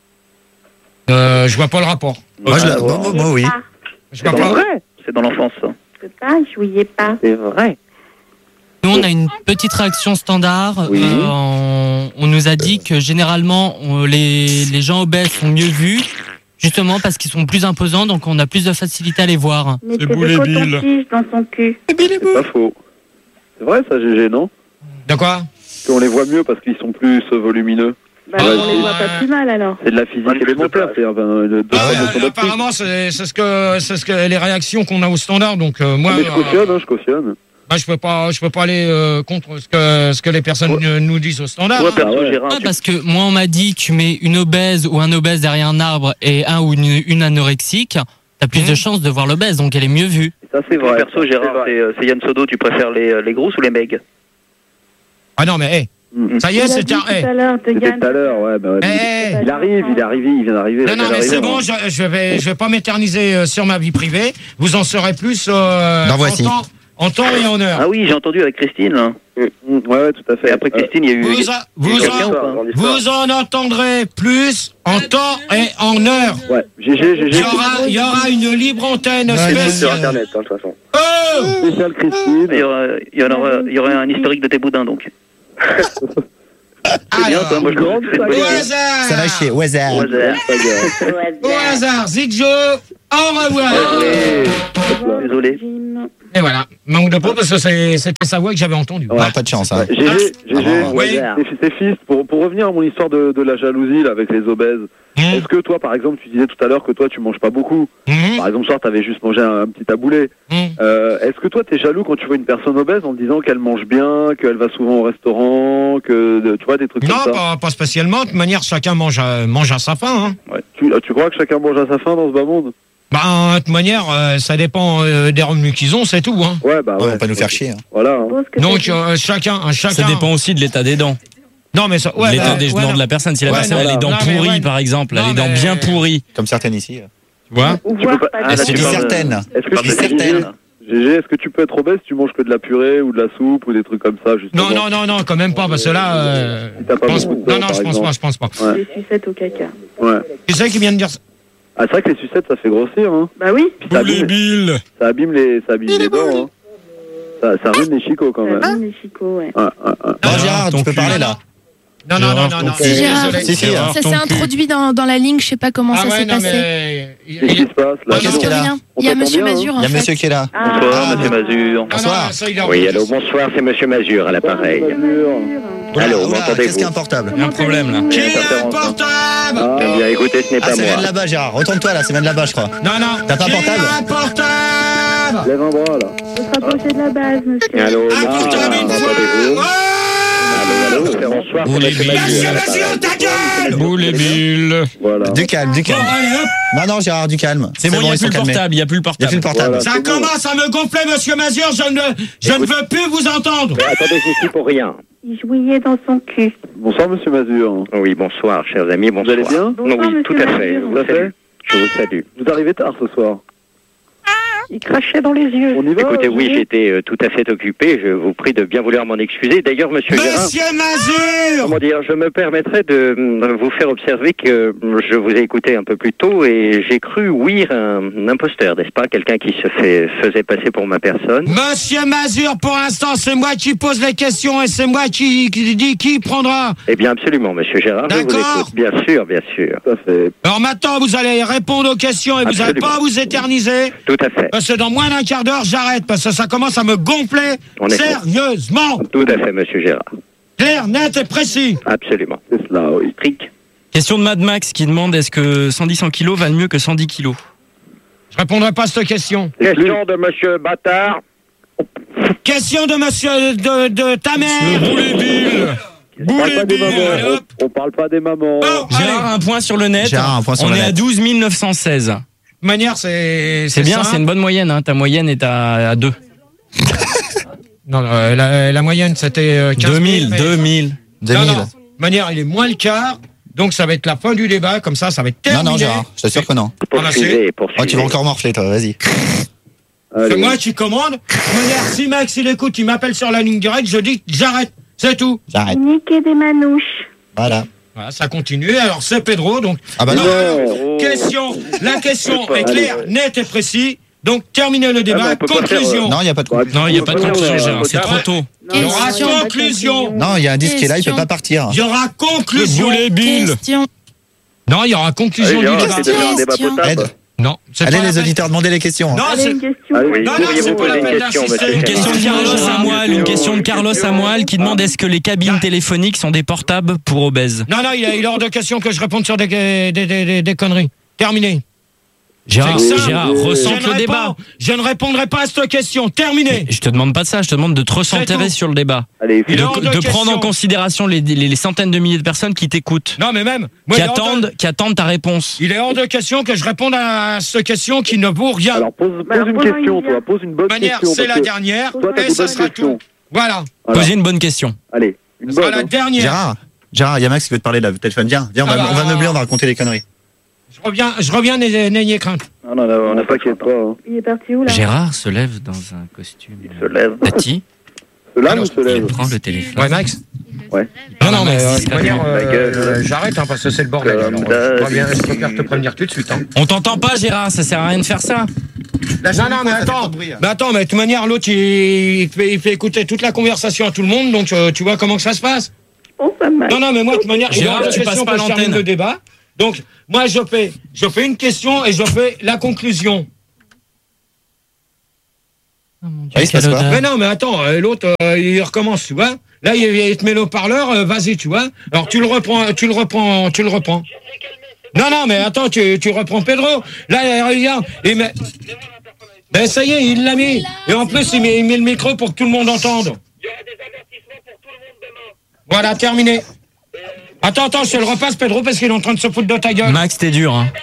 Je vois pas le rapport. Moi oui. Je vois pas. C'est dans l'enfance, ça. Je peux pas, je voyais pas. C'est vrai. Nous, on a une petite réaction standard. Oui. On nous a dit que généralement, les gens obèses sont mieux vus, justement parce qu'ils sont plus imposants, donc on a plus de facilité à les voir. Mais c'est des cotons-tiges dans son cul. C'est pas faux. C'est vrai ça, GG, non? De quoi? On les voit mieux parce qu'ils sont plus volumineux. Bah, on les voit pas plus mal alors. C'est de la physique élémentaire. Apparemment, c'est ce que les réactions qu'on a au standard. Donc moi, mais je cautionne. Bah, je peux pas aller contre ce que les personnes nous disent au standard. Parce que moi, on m'a dit, tu mets une obèse ou un obèse derrière un arbre et un ou une anorexique, t'as plus de chances de voir l'obèse, donc elle est mieux vue. Ça c'est vrai. Perso, Gérard, c'est Yann Sodo. Tu préfères les grosses ou les megs? Ah non, mais ça y est, c'est tout à l'heure, ouais. Il arrive, il vient d'arriver. Non, mais c'est bon, je vais pas m'éterniser sur ma vie privée. Vous en saurez plus dans Voici. En temps et en heure. Ah oui, j'ai entendu avec Christine. Là. Ouais, tout à fait. Et après Christine, il y a eu... Vous en entendrez plus en temps et en heure. Ouais, GG. Il y aura une libre antenne spéciale. Sur Internet, de toute façon. Spécial Christine. Il y aura un historique de tes boudins, donc. C'est bien, toi, moi je Au hasard. Ça va chier, au hasard. Au hasard, Zidjo, au revoir. Désolé. Et voilà, manque de peau parce que c'était sa voix que j'avais entendue. Ouais, pas de chance. Hein. GG, oui. C'est fils, pour revenir à mon histoire de la jalousie là, avec les obèses, est-ce que toi, par exemple, tu disais tout à l'heure que toi, tu manges pas beaucoup. Par exemple, ce soir, t'avais juste mangé un petit taboulé. Est-ce que toi, t'es jaloux quand tu vois une personne obèse en te disant qu'elle mange bien, qu'elle va souvent au restaurant, tu vois, des trucs comme ça? Non, pas spécialement. De toute manière, chacun mange à sa faim. Hein. Ouais. Tu crois que chacun mange à sa faim dans ce bas monde? Bah, de toute manière, ça dépend des revenus qu'ils ont, c'est tout. Hein. Ouais, bah ouais, on va pas nous faire chier. Hein. Voilà. Hein. Donc, chacun. Ça dépend aussi de l'état des dents. Non, mais ça, l'état des dents de la personne. Si la personne a les dents pourries, par exemple, elle a les dents bien pourries. Comme certaines ici. Tu vois? C'est certaines. GG, est-ce que tu peux être obèse si tu manges que de la purée ou de la soupe ou des trucs comme ça justement? Non, quand même pas, parce que là... je pense pas. Des sucettes au caca. Ouais. Tu sais qui vient de dire ça? Ah, c'est vrai que les sucettes, ça fait grossir, hein. Bah oui. Ça abîme les dents, hein. Ça ruine les chicots, quand même. Ça ruine les chicots, ouais. Bon, Gérard, tu peux parler, là. Non. Si, Gérard, ça s'est introduit dans la ligne, je sais pas comment ça s'est passé. Qu'est-ce qui se passe, là? Qu'est-ce qu'il y a là? Il y a Monsieur Mazur, en fait. Il y a Monsieur qui est là. Bonsoir, Monsieur Mazur. Bonsoir. Oui, allô, bonsoir, c'est Monsieur Mazur à l'appareil. Allô, m'entendez-vous? Qu'est-ce qu'il y a un portable? Il y a un problème, là. Qui est un portable? Eh bien, écoutez, ce n'est pas ça vient de moi. là-bas, Gérard. Retourne-toi, là, ça vient de là-bas, je crois. Non. T'as pas un portable? Un portable? Lève un bras, là. Faut se rapprocher de la base, monsieur. Allô, Un portable une m'entendez-vous? fois. Allô, bonsoir, c'est Monsieur Monsieur Mazur. Mazur, ta gueule! Boule et Bill. Voilà. Du calme. Bon, allez, hop. Non, Gérard, du calme. C'est bon, il n'y a plus le portable. Voilà, Ça commence à me gonfler, Monsieur Mazur. Je ne veux plus vous entendre. Mais attendez, je suis pour rien. Il jouillait dans son cul. Bonsoir, Monsieur Mazur. Oui, bonsoir, chers amis, bonsoir. Vous allez bien? Oui, tout à fait. Bonsoir, Vous salue. Je vous salue. Vous arrivez tard ce soir. Il crachait dans les yeux. On y va? Écoutez, oui, j'étais tout à fait occupé. Je vous prie de bien vouloir m'en excuser. D'ailleurs, Monsieur Gérard, Monsieur Mazur! comment dire, je me permettrai de vous faire observer que je vous ai écouté un peu plus tôt et j'ai cru ouïr un imposteur, n'est-ce pas? Quelqu'un qui faisait passer pour ma personne. Monsieur Mazur, pour l'instant, c'est moi qui pose les questions et c'est moi qui dit qui prendra. Eh bien, absolument, Monsieur Gérard, je vous D'accord. écoute. Bien sûr, bien sûr. Tout à fait. Alors maintenant, vous allez répondre aux questions et vous n'allez Absolument. pas vous éterniser. Tout à fait. Parce que dans moins d'un quart d'heure, j'arrête parce que ça commence à me gonfler On est sérieusement. Tout à fait, Monsieur Gérard. Clair, net et précis. Absolument. C'est cela, oui. Trick. Question de Mad Max qui demande est-ce que 110 kilos valent mieux que 110 kilos? Je répondrai pas à cette question. Question de Monsieur Bâtard. Question de monsieur de ta mère. On parle pas des mamans. Oh, Gérard, un point sur le net. On est à 12 916. De manière, c'est bien, simple. c'est une bonne moyenne. Hein. Ta moyenne est à 2. Non, la moyenne, c'était 15 000. 2000. De manière, il est moins le quart. Donc, ça va être la fin du débat. Comme ça va être terminé. Non, Gérard, je t'assure que non. Poursuivez. Oh, tu vas encore morfler, toi, vas-y. C'est moi qui commande. De manière, si Max, il écoute, il m'appelle sur la ligne directe, je dis j'arrête. C'est tout. J'arrête. Niquer des manouches. Voilà. Voilà, ça continue. Alors, c'est Pedro. Donc, Ah bah non. La question est claire, nette et précise. Donc, terminez le débat. Conclusion. Non, il n'y a pas de conclusion. Non, il n'y a pas de conclusion, Gérard. C'est trop tôt. Il y aura conclusion. Non, il y a un disque qui est là, il peut pas partir. Il y aura conclusion. Question. Non, il y aura conclusion du débat. Aide. Non, allez les auditeurs, demandez les questions. Non, Allez, une question. c'est pas la peine d'insister. Une question de Carlos Samuel, une question de Carlos Samuel qui demande est-ce que les cabines téléphoniques sont des portables pour obèses? Non, il est hors de question que je réponde sur des conneries. Terminé. Gérard, ressente le débat. Je ne répondrai pas à cette question. Terminé. Je te demande pas de ça, je te demande de te recentrer sur le débat. Allez, de prendre en considération les centaines de milliers de personnes qui t'écoutent. Non, mais même. Qui attendent ta réponse. Il est hors de question que je réponde à cette question qui ne vaut rien. Alors, pose une question, toi. Pose une bonne question. C'est la dernière. Toi, t'as Et des ça bonnes sera questions. tout. Voilà. Posez une bonne question. Allez, une Ce sera bonne. la dernière. Gérard, il y a Max qui veut te parler de la téléphone. Viens, on va meubler, on va raconter les conneries. Je reviens, n'ayez crainte. Non, on n'a pas qu'à pas. Hein. Il est parti où là? Gérard se lève dans un costume. Il se lève. Tati. Se lève ou se lève? Il prend le téléphone. Ouais, Max. Ouais. Non, mais j'arrête parce que c'est le bordel. Je préfère te prévenir tout de suite. Hein. On t'entend pas, Gérard, ça sert à rien de faire ça. Non, mais attends. Mais de toute manière, l'autre, il fait écouter toute la conversation à tout le monde, donc tu vois comment que ça se passe. Oh, pas mal. Non, mais moi, de toute manière, Gérard, tu passes pas l'antenne. Le débat. Donc, moi, je fais une question et je fais la conclusion. Oh mon Dieu, quelle odeur. Mais non, mais attends, l'autre, il recommence, tu vois. Là, il te met le haut-parleur, vas-y, tu vois. Alors, tu le reprends. Non, mais attends, tu reprends Pedro. Là, regarde. Ben, ça y est, il l'a mis. Et en plus, il met le micro pour que tout le monde entende. Il y aura des avertissements pour tout le monde demain. Voilà, terminé. Attends, je te le repasse, Pedro, parce qu'il est en train de se foutre de ta gueule. Max, t'es dur, hein.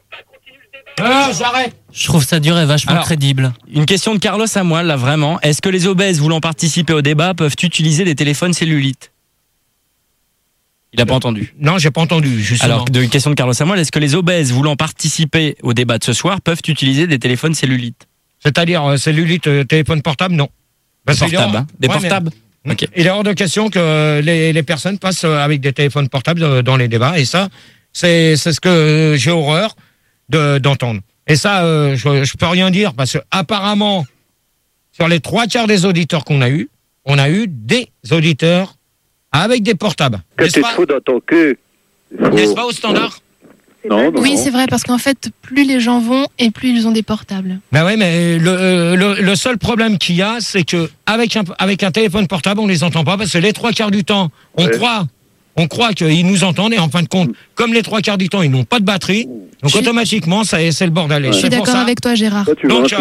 Ah, j'arrête. Je trouve ça dur et vachement crédible. Une question de Carlos à moi, là, vraiment. Est-ce que les obèses voulant participer au débat peuvent utiliser des téléphones cellulites? Il n'a pas entendu. Non, j'ai pas entendu, justement. Alors, une question de Carlos Samuel, est-ce que les obèses voulant participer au débat de ce soir peuvent utiliser des téléphones cellulites? C'est-à-dire, cellulite, téléphone portable, non. Portables, hein. Des portables. Okay. Il est hors de question que les personnes passent avec des téléphones portables dans les débats, et ça, c'est ce que j'ai horreur d'entendre. Et ça, je peux rien dire, parce que apparemment, sur les 3/4 des auditeurs qu'on a eu, on a eu des auditeurs avec des portables. Que tu te fous dans ton cul. N'est-ce pas au standard? Non. Oui, c'est vrai, parce qu'en fait, plus les gens vont et plus ils ont des portables. Ben ouais, mais le seul problème qu'il y a, c'est que avec un téléphone portable, on les entend pas, parce que les 3/4 du temps, on croit qu'ils nous entendent, et en fin de compte, comme les 3/4 du temps, ils n'ont pas de batterie, donc automatiquement, c'est le bordel. Je suis d'accord avec toi, Gérard. Donc,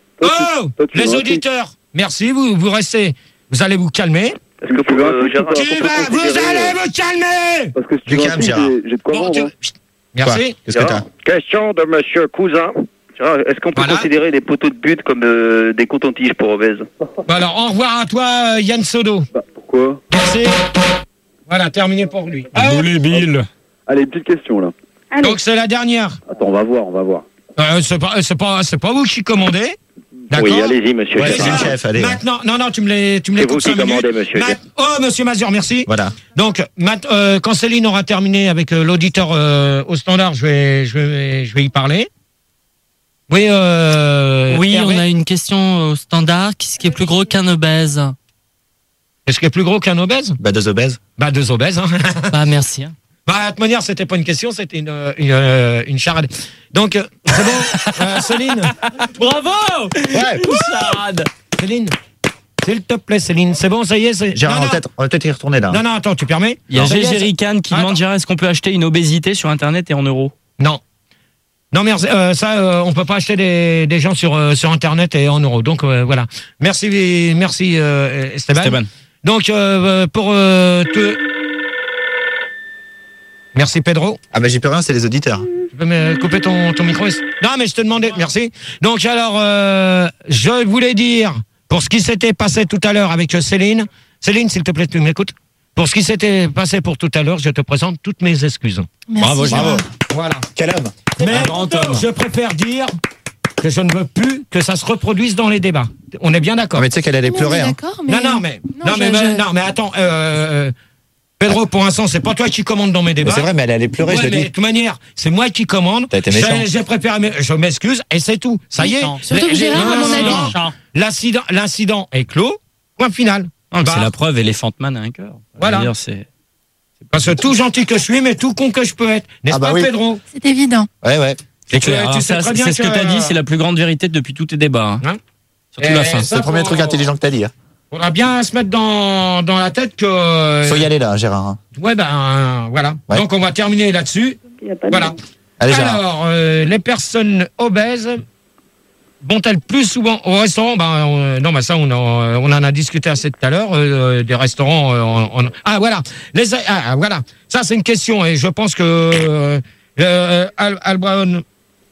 les auditeurs, merci, vous restez, vous allez vous calmer. Est-ce que vous allez vous calmer. Parce que si tu calmes, Gérard. J'ai de quoi vendre. Merci. Qu'est-ce que t'as? Question de Monsieur Cousin. Est-ce qu'on peut considérer les poteaux de but comme des cotons-tiges pour obèses? Alors, au revoir à toi, Yann Sodo. Pourquoi? Merci. Voilà, terminé pour lui. Allez, Bill. Allez, une petite question, là. Allez. Donc, c'est la dernière. Attends, on va voir. C'est pas vous qui commandez. D'accord. Oui, allez-y, monsieur. Ouais, c'est le chef, allez. Maintenant, non, tu me les c'est vous qui commandez, monsieur. Monsieur Mazur, merci. Voilà. Donc, quand Céline aura terminé avec l'auditeur au standard, je vais y parler. Oui, oui, Hervé, on a une question au standard. Qu'est-ce qui est plus gros qu'un obèse? Qu'est-ce qui est plus gros qu'un obèse? Bah, 2 obèses. Bah, 2 obèses. Hein. Bah, merci. Hein. Bah, de toute manière, c'était pas une question, c'était une charade. Donc, c'est bon, Céline. Bravo! Ouais. Charade. Céline, s'il te plaît, Céline, c'est bon, ça y est. Gérard, on va peut-être y retourner là. Non, attends, tu permets? Il y a Gégé Can qui demande, Gérard, est-ce qu'on peut acheter une obésité sur Internet et en euros? Non. Non, merci, on peut pas acheter des gens sur Internet et en euros. Donc, voilà. Merci, Esteban. Donc, Merci, Pedro. Ah, bah, j'y peux rien, c'est les auditeurs. Tu peux me couper ton micro? Non, mais je te demandais, merci. Donc, alors, je voulais dire, pour ce qui s'était passé tout à l'heure avec Céline, s'il te plaît, tu m'écoutes? Pour ce qui s'était passé pour tout à l'heure, je te présente toutes mes excuses. Merci, bravo. Voilà. Quel homme. Mais je préfère dire que je ne veux plus que ça se reproduise dans les débats. On est bien d'accord. Mais tu sais qu'elle allait pleurer. Hein. Non, mais attends. Pedro, pour l'instant, c'est pas toi qui commande dans mes débats. C'est vrai, mais elle allait pleurer, je l'ai dit. De toute manière, c'est moi qui commande. T'as été méchant. J'ai préparé, je m'excuse, et c'est tout. Ça y est. Surtout que Gérard, à mon avis. L'incident est clos. Point final. C'est la preuve, Elephant Man a un cœur. Voilà. Parce que tout gentil que je suis, mais tout con que je peux être. N'est-ce pas, Pedro? C'est évident. Ouais. C'est ce que t'as dit, c'est la plus grande vérité depuis tous tes débats. Hein. Surtout la fin. C'est le premier truc intelligent que t'as dit. Hein. Faudra bien se mettre dans la tête que... Faut y aller là, Gérard. Ouais, voilà. Ouais. Donc on va terminer là-dessus. Voilà. Allez, Gérard. Alors, les personnes obèses vont-elles plus souvent au restaurant? Non, ça, on en a discuté assez tout à l'heure. Des restaurants... voilà. Voilà. Ça, c'est une question, et je pense que... Olbran.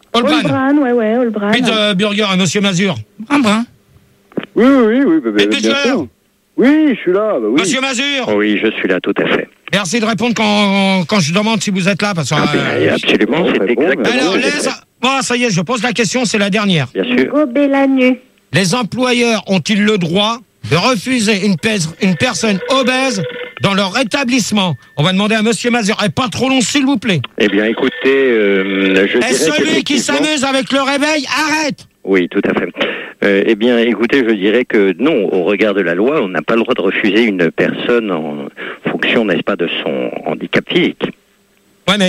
Pizza Burger et Monsieur Mazur. Brun. Oui, bien sûr. Oui, je suis là. Bah oui. Monsieur Mazur. Oui, je suis là, tout à fait. Merci de répondre quand je demande si vous êtes là. Parce que, absolument, c'est exactement. Alors, ça y est, je pose la question, c'est la dernière. Bien sûr. Les employeurs ont-ils le droit de refuser une personne obèse dans leur établissement? On va demander à Monsieur Mazur. Et pas trop long, s'il vous plaît. Eh bien, écoutez, je dirais que celui qui s'amuse avec le réveil, arrête. Oui, tout à fait. Eh bien, écoutez, je dirais que non, au regard de la loi, on n'a pas le droit de refuser une personne en fonction, n'est-ce pas, de son handicap physique. Ouais,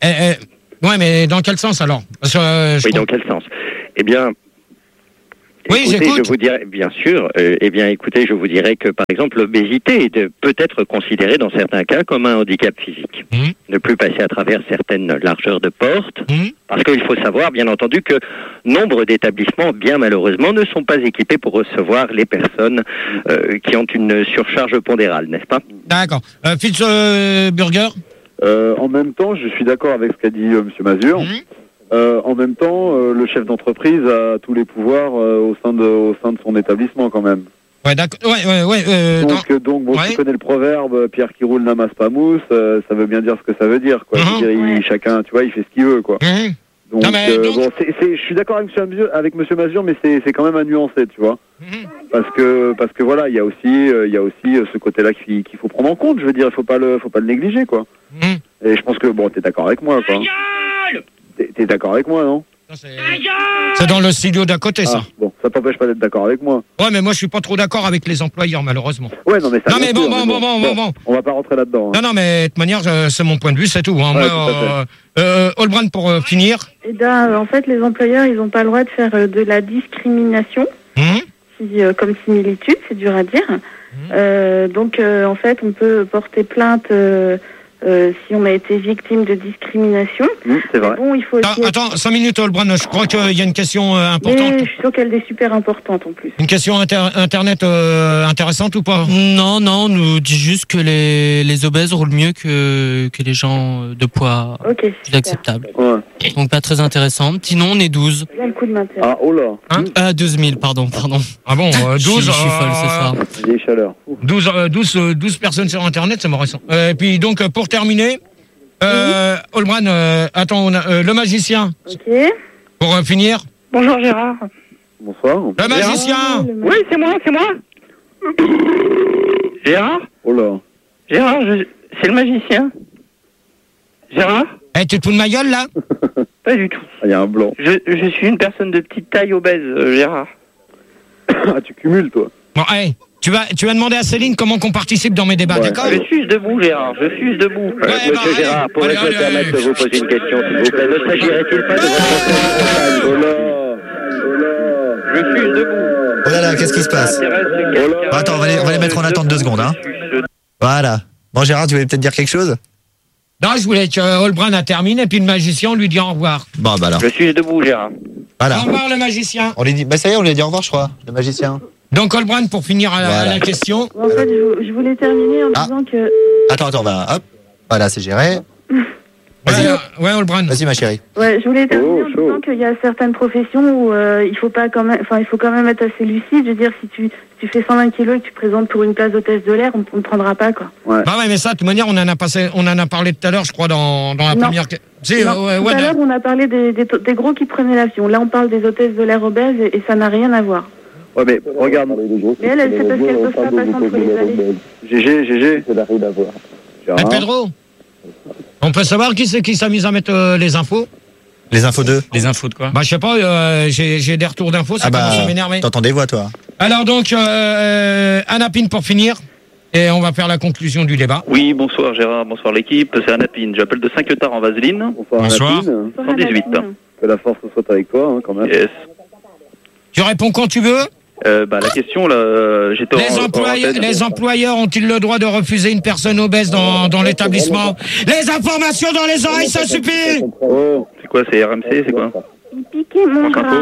mais dans quel sens alors? Dans quel sens? Eh bien... Oui, écoutez, j'écoute. Je vous dirais, bien sûr. Écoutez, je vous dirais que, par exemple, l'obésité peut être considérée dans certains cas comme un handicap physique. Ne plus passer à travers certaines largeurs de porte. Parce qu'il faut savoir, bien entendu, que nombre d'établissements, bien malheureusement, ne sont pas équipés pour recevoir les personnes qui ont une surcharge pondérale, n'est-ce pas? D'accord. Fitzburger En même temps, je suis d'accord avec ce qu'a dit Monsieur Mazur. En même temps, le chef d'entreprise a tous les pouvoirs au sein de son établissement quand même. Ouais, d'accord. Donc, bon, tu connais le proverbe "Pierre qui roule n'amasse pas mousse", ça veut bien dire ce que ça veut dire, quoi. Chacun, tu vois, il fait ce qu'il veut, quoi. Donc, bon, je suis d'accord avec Monsieur Mazur, mais c'est quand même à nuancer, tu vois. Parce que voilà, il y a aussi ce côté-là qu'il faut prendre en compte. Je veux dire, faut pas le négliger, quoi. Et je pense que bon, t'es d'accord avec moi, quoi. T'es d'accord avec moi, non? C'est dans le studio d'à côté, ça. Bon, ça t'empêche pas d'être d'accord avec moi. Ouais, mais moi, je suis pas trop d'accord avec les employeurs, malheureusement. Ouais, non, mais ça. Non, mais bon. On va pas rentrer là-dedans. Non, mais de toute manière, c'est mon point de vue, c'est tout. Hein. Ouais, Olbrand, pour finir. Eh ben, en fait, les employeurs, ils n'ont pas le droit de faire de la discrimination, comme similitude, c'est dur à dire. Donc, en fait, on peut porter plainte. Si on a été victime de discrimination. C'est vrai. Bon, il faut aussi Attends, 5 minutes, Olbrand. Je crois qu'il y a une question importante. Mais je suis sûre qu'elle est super importante en plus. Une question internet intéressante ou pas? Non, on nous dit juste que les obèses roulent mieux que les gens de poids plus acceptables. Ouais. Donc pas très intéressant. Sinon, on est 12. Il y a le coup de maintien. 12 000, pardon. Ah bon, 12 Je suis folle ce soir. Des chaleurs. 12 personnes sur Internet, c'est récent. Et puis donc, pour terminer, Olbrand, attends, le magicien. Ok. Pour finir. Bonjour Gérard. Bonsoir. Le magicien. Oui, c'est moi. Gérard. Oh là. Gérard, c'est le magicien. Gérard. Tu te fous de ma gueule, là? Pas du tout. Il y a un blanc. Je suis une personne de petite taille obèse, Gérard. Tu cumules, toi. Bon, tu vas demander à Céline comment qu'on participe dans mes débats, d'accord? Je suis debout, Gérard. Monsieur Gérard, pourrais-je me permettre de vous poser une question, s'il vous plaît? Ne s'agirait-il pas de votre compagne? Je suis debout. Oh là là, qu'est-ce qui se passe? Attends, on va les mettre en attente 2 secondes, hein. Voilà. Bon, Gérard, tu voulais peut-être dire quelque chose? Non, je voulais que Olbrand termine et puis le magicien, on lui dit au revoir. Bon, bah alors. Je suis debout, Gérard. Voilà. Au revoir, le magicien. On lui dit, ça y est, on lui a dit au revoir, je crois, le magicien. Donc, Olbrand, pour finir à la question. En fait, je voulais terminer en disant que... Attends, hop. Voilà, c'est géré. Ouais, Olbrand. Vas-y, ma chérie. Ouais, je voulais terminer en disant qu'il y a certaines professions où il faut quand même être assez lucide. Je veux dire, si tu fais 120 kilos et que tu présentes pour une place d'hôtesse de l'air, on ne prendra pas, quoi. Ouais. Bah ouais, mais ça, de toute manière, on en a parlé tout à l'heure, je crois, dans la première... Tout à l'heure, on a parlé des gros qui prenaient l'avion. Là, on parle des hôtesses de l'air obèses et ça n'a rien à voir. Ouais, mais regarde. Mais elle c'est parce qu'elles peuvent pas passer entre les allées. GG. Ça n'a rien à voir. Pedro, on peut savoir qui c'est qui s'amuse à mettre les infos? Les infos de? Les infos de quoi? Bah, je sais pas, j'ai des retours d'infos, ça commence à m'énerver. T'entends des voix, toi? Alors donc, Anna Pine pour finir, et on va faire la conclusion du débat. Oui, bonsoir Gérard, bonsoir l'équipe, c'est Anna Pine, j'appelle de Saint-Quentin en Vaseline. Bonsoir. 118. Que la force soit avec toi, hein, quand même. Yes. Tu réponds quand tu veux? La question, là, j'étais Les employeurs ont-ils le droit de refuser une personne obèse dans l'établissement? Les informations dans les oreilles, ça suffit! C'est quoi, c'est RMC, c'est quoi? Il piquait mon bras.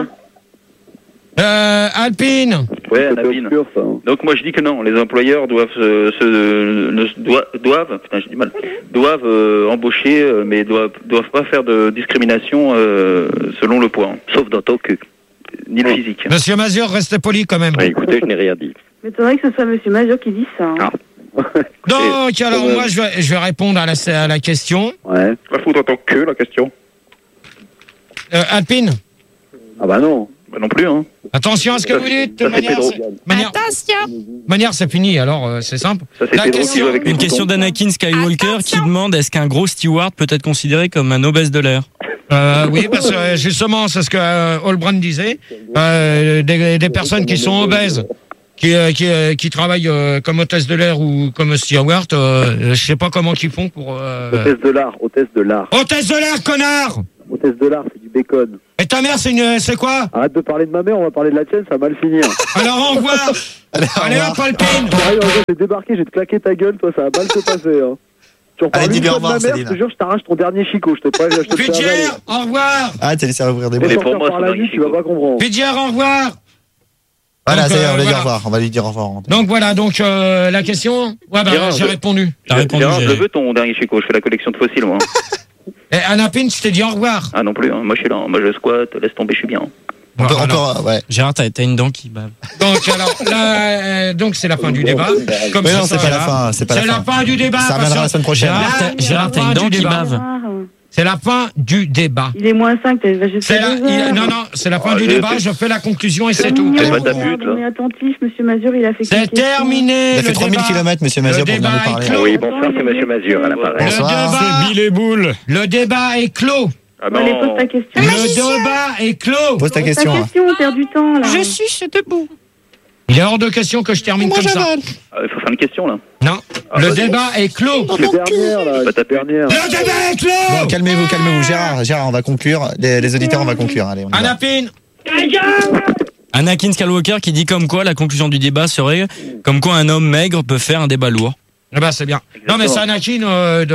Alpine. Ouais, Alpine. Donc moi je dis que non, les employeurs doivent embaucher, mais doivent pas faire de discrimination selon le poids, sauf dans ton cul, ni le physique. Monsieur Mazur, restez poli quand même. Écoutez, je n'ai rien dit. Mais c'est vrai que ce soit Monsieur Mazur qui dit ça. Hein. Donc, alors, moi, je vais répondre à la question. Ouais. La foudre en tant que la question. Alpine? Ah bah non. Bah non plus, hein. Attention à ce que vous dites. Manière, c'est fini, alors c'est simple. Une question d'Anakin Skywalker qui demande est-ce qu'un gros steward peut être considéré comme un obèse de l'air? Oui, parce que justement, c'est ce que Olbrand disait. Des personnes qui sont obèses, qui travaillent comme hôtesse de l'air ou comme steward, je sais pas comment ils font pour... Hôtesse de l'air. Hôtesse de l'air, connard! Hôtesse de l'air, c'est du bacon. Et ta mère, c'est quoi? Arrête de parler de ma mère, on va parler de la tienne, ça va mal finir. Alors au revoir. Allez hop, Alpine. J'ai débarqué, j'ai te claqué ta gueule, toi, ça va mal se passer. Hein. Tu reparles une fois de ma mère, je te jure, je t'arrache ton dernier chicot, je te prends. Pidger, au revoir. Ah, t'as laissé ouvrir des bouteilles. Pour moi, par la vie, tu vas pas comprendre. Pidger, au revoir. Voilà, ça y est, on va lui dire au revoir. On va lui dire au revoir. Donc voilà, donc la question. Ouais, bah j'ai répondu. T'as répondu. Je veux ton dernier chicot, je fais la collection de fossiles, moi. Et Anapine, je t'ai dit au revoir. Ah non plus, hein. Moi je suis là, moi je squatte, laisse tomber, je suis bien. Ouais. Gérard, t'as une dent qui bave. Donc alors, là, donc c'est la fin du débat. Mais non, c'est pas la fin. C'est la fin du débat. Ça reviendra la semaine prochaine. Gérard, t'as une dent qui bave. C'est la fin du débat. Il est moins 5, non, c'est la fin du débat, je fais la conclusion et c'est tout. On est attentif, monsieur Mazur, il a fait c'est terminé. Il a fait 3000 km, monsieur Mazur, pour venir nous parler. Oui, bonsoir, c'est monsieur Mazur à l'appareil. Bonsoir, c'est Bill et Boule. Le débat est clos. Allez, pose ta question. Le débat est clos. Pose ta question. On perd du temps, là. Je suis debout. Il est hors de question que je termine comme ça. Il faut faire une question, là. Non, le débat est clos. C'est dernière, là. Ta dernière. Le débat est clos. Bon, calmez-vous. Gérard, on va conclure. Les auditeurs, on va conclure. Allez, on y va. Anapine. Anakin Skywalker qui dit comme quoi la conclusion du débat serait comme quoi un homme maigre peut faire un débat lourd. Eh ben, c'est bien. Exactement. Non, mais c'est Anakin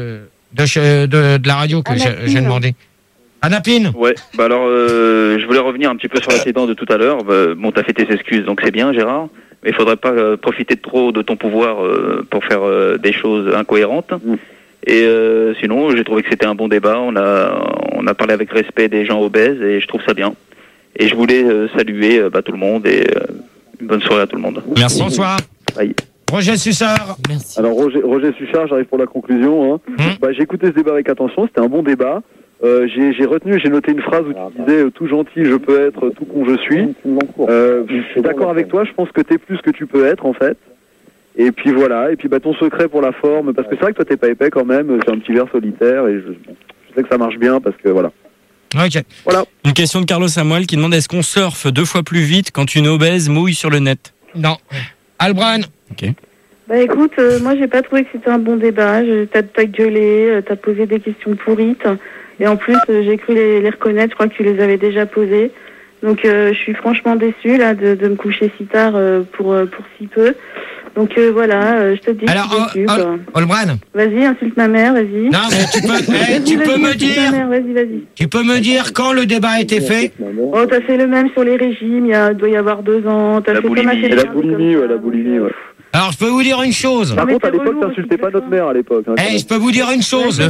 de la radio que j'ai demandé. Anapine. Ouais, bah alors, je voulais revenir un petit peu sur l'accident de tout à l'heure. Bon, t'as fait tes excuses, donc c'est bien, Gérard. Mais il faudrait pas profiter trop de ton pouvoir pour faire des choses incohérentes. Et sinon, j'ai trouvé que c'était un bon débat. On a parlé avec respect des gens obèses et je trouve ça bien. Et je voulais saluer tout le monde et une bonne soirée à tout le monde. Merci. Bonsoir. Bye. Roger Sussard. Merci. Alors Roger Sussard, j'arrive pour la conclusion. Hein. J'ai écouté ce débat avec attention, c'était un bon débat. J'ai noté une phrase où tu disais tout gentil je peux être, tout con je suis. Je suis d'accord avec toi, je pense que t'es plus que tu peux être en fait. Et puis voilà, et puis ton secret pour la forme, parce que c'est vrai que toi t'es pas épais quand même, j'ai un petit verre solitaire et je sais que ça marche bien parce que voilà. Ok. Voilà. Une question de Carlos Samuel qui demande est-ce qu'on surfe 2 fois plus vite quand une obèse mouille sur le net? Non. Albran. Ok. Bah écoute, moi j'ai pas trouvé que c'était un bon débat. T'as gueulé, t'as posé des questions pourrites. Et en plus, j'ai cru les reconnaître, je crois que tu les avais déjà posées. Donc je suis franchement déçue là, de me coucher si tard pour si peu. Donc voilà, je te dis. Alors, Olbran. Vas-y, insulte ma mère, vas-y. Non, mais tu peux me dire. Vas-y. Tu peux me dire quand le débat a été fait? Oh, t'as fait le même sur les régimes, il doit y avoir 2 ans. T'as fait comme à la boulimie, ouais. Alors, je peux vous dire une chose. Par contre, à l'époque, t'insultais pas notre mère à l'époque. Hein, je peux vous dire une chose.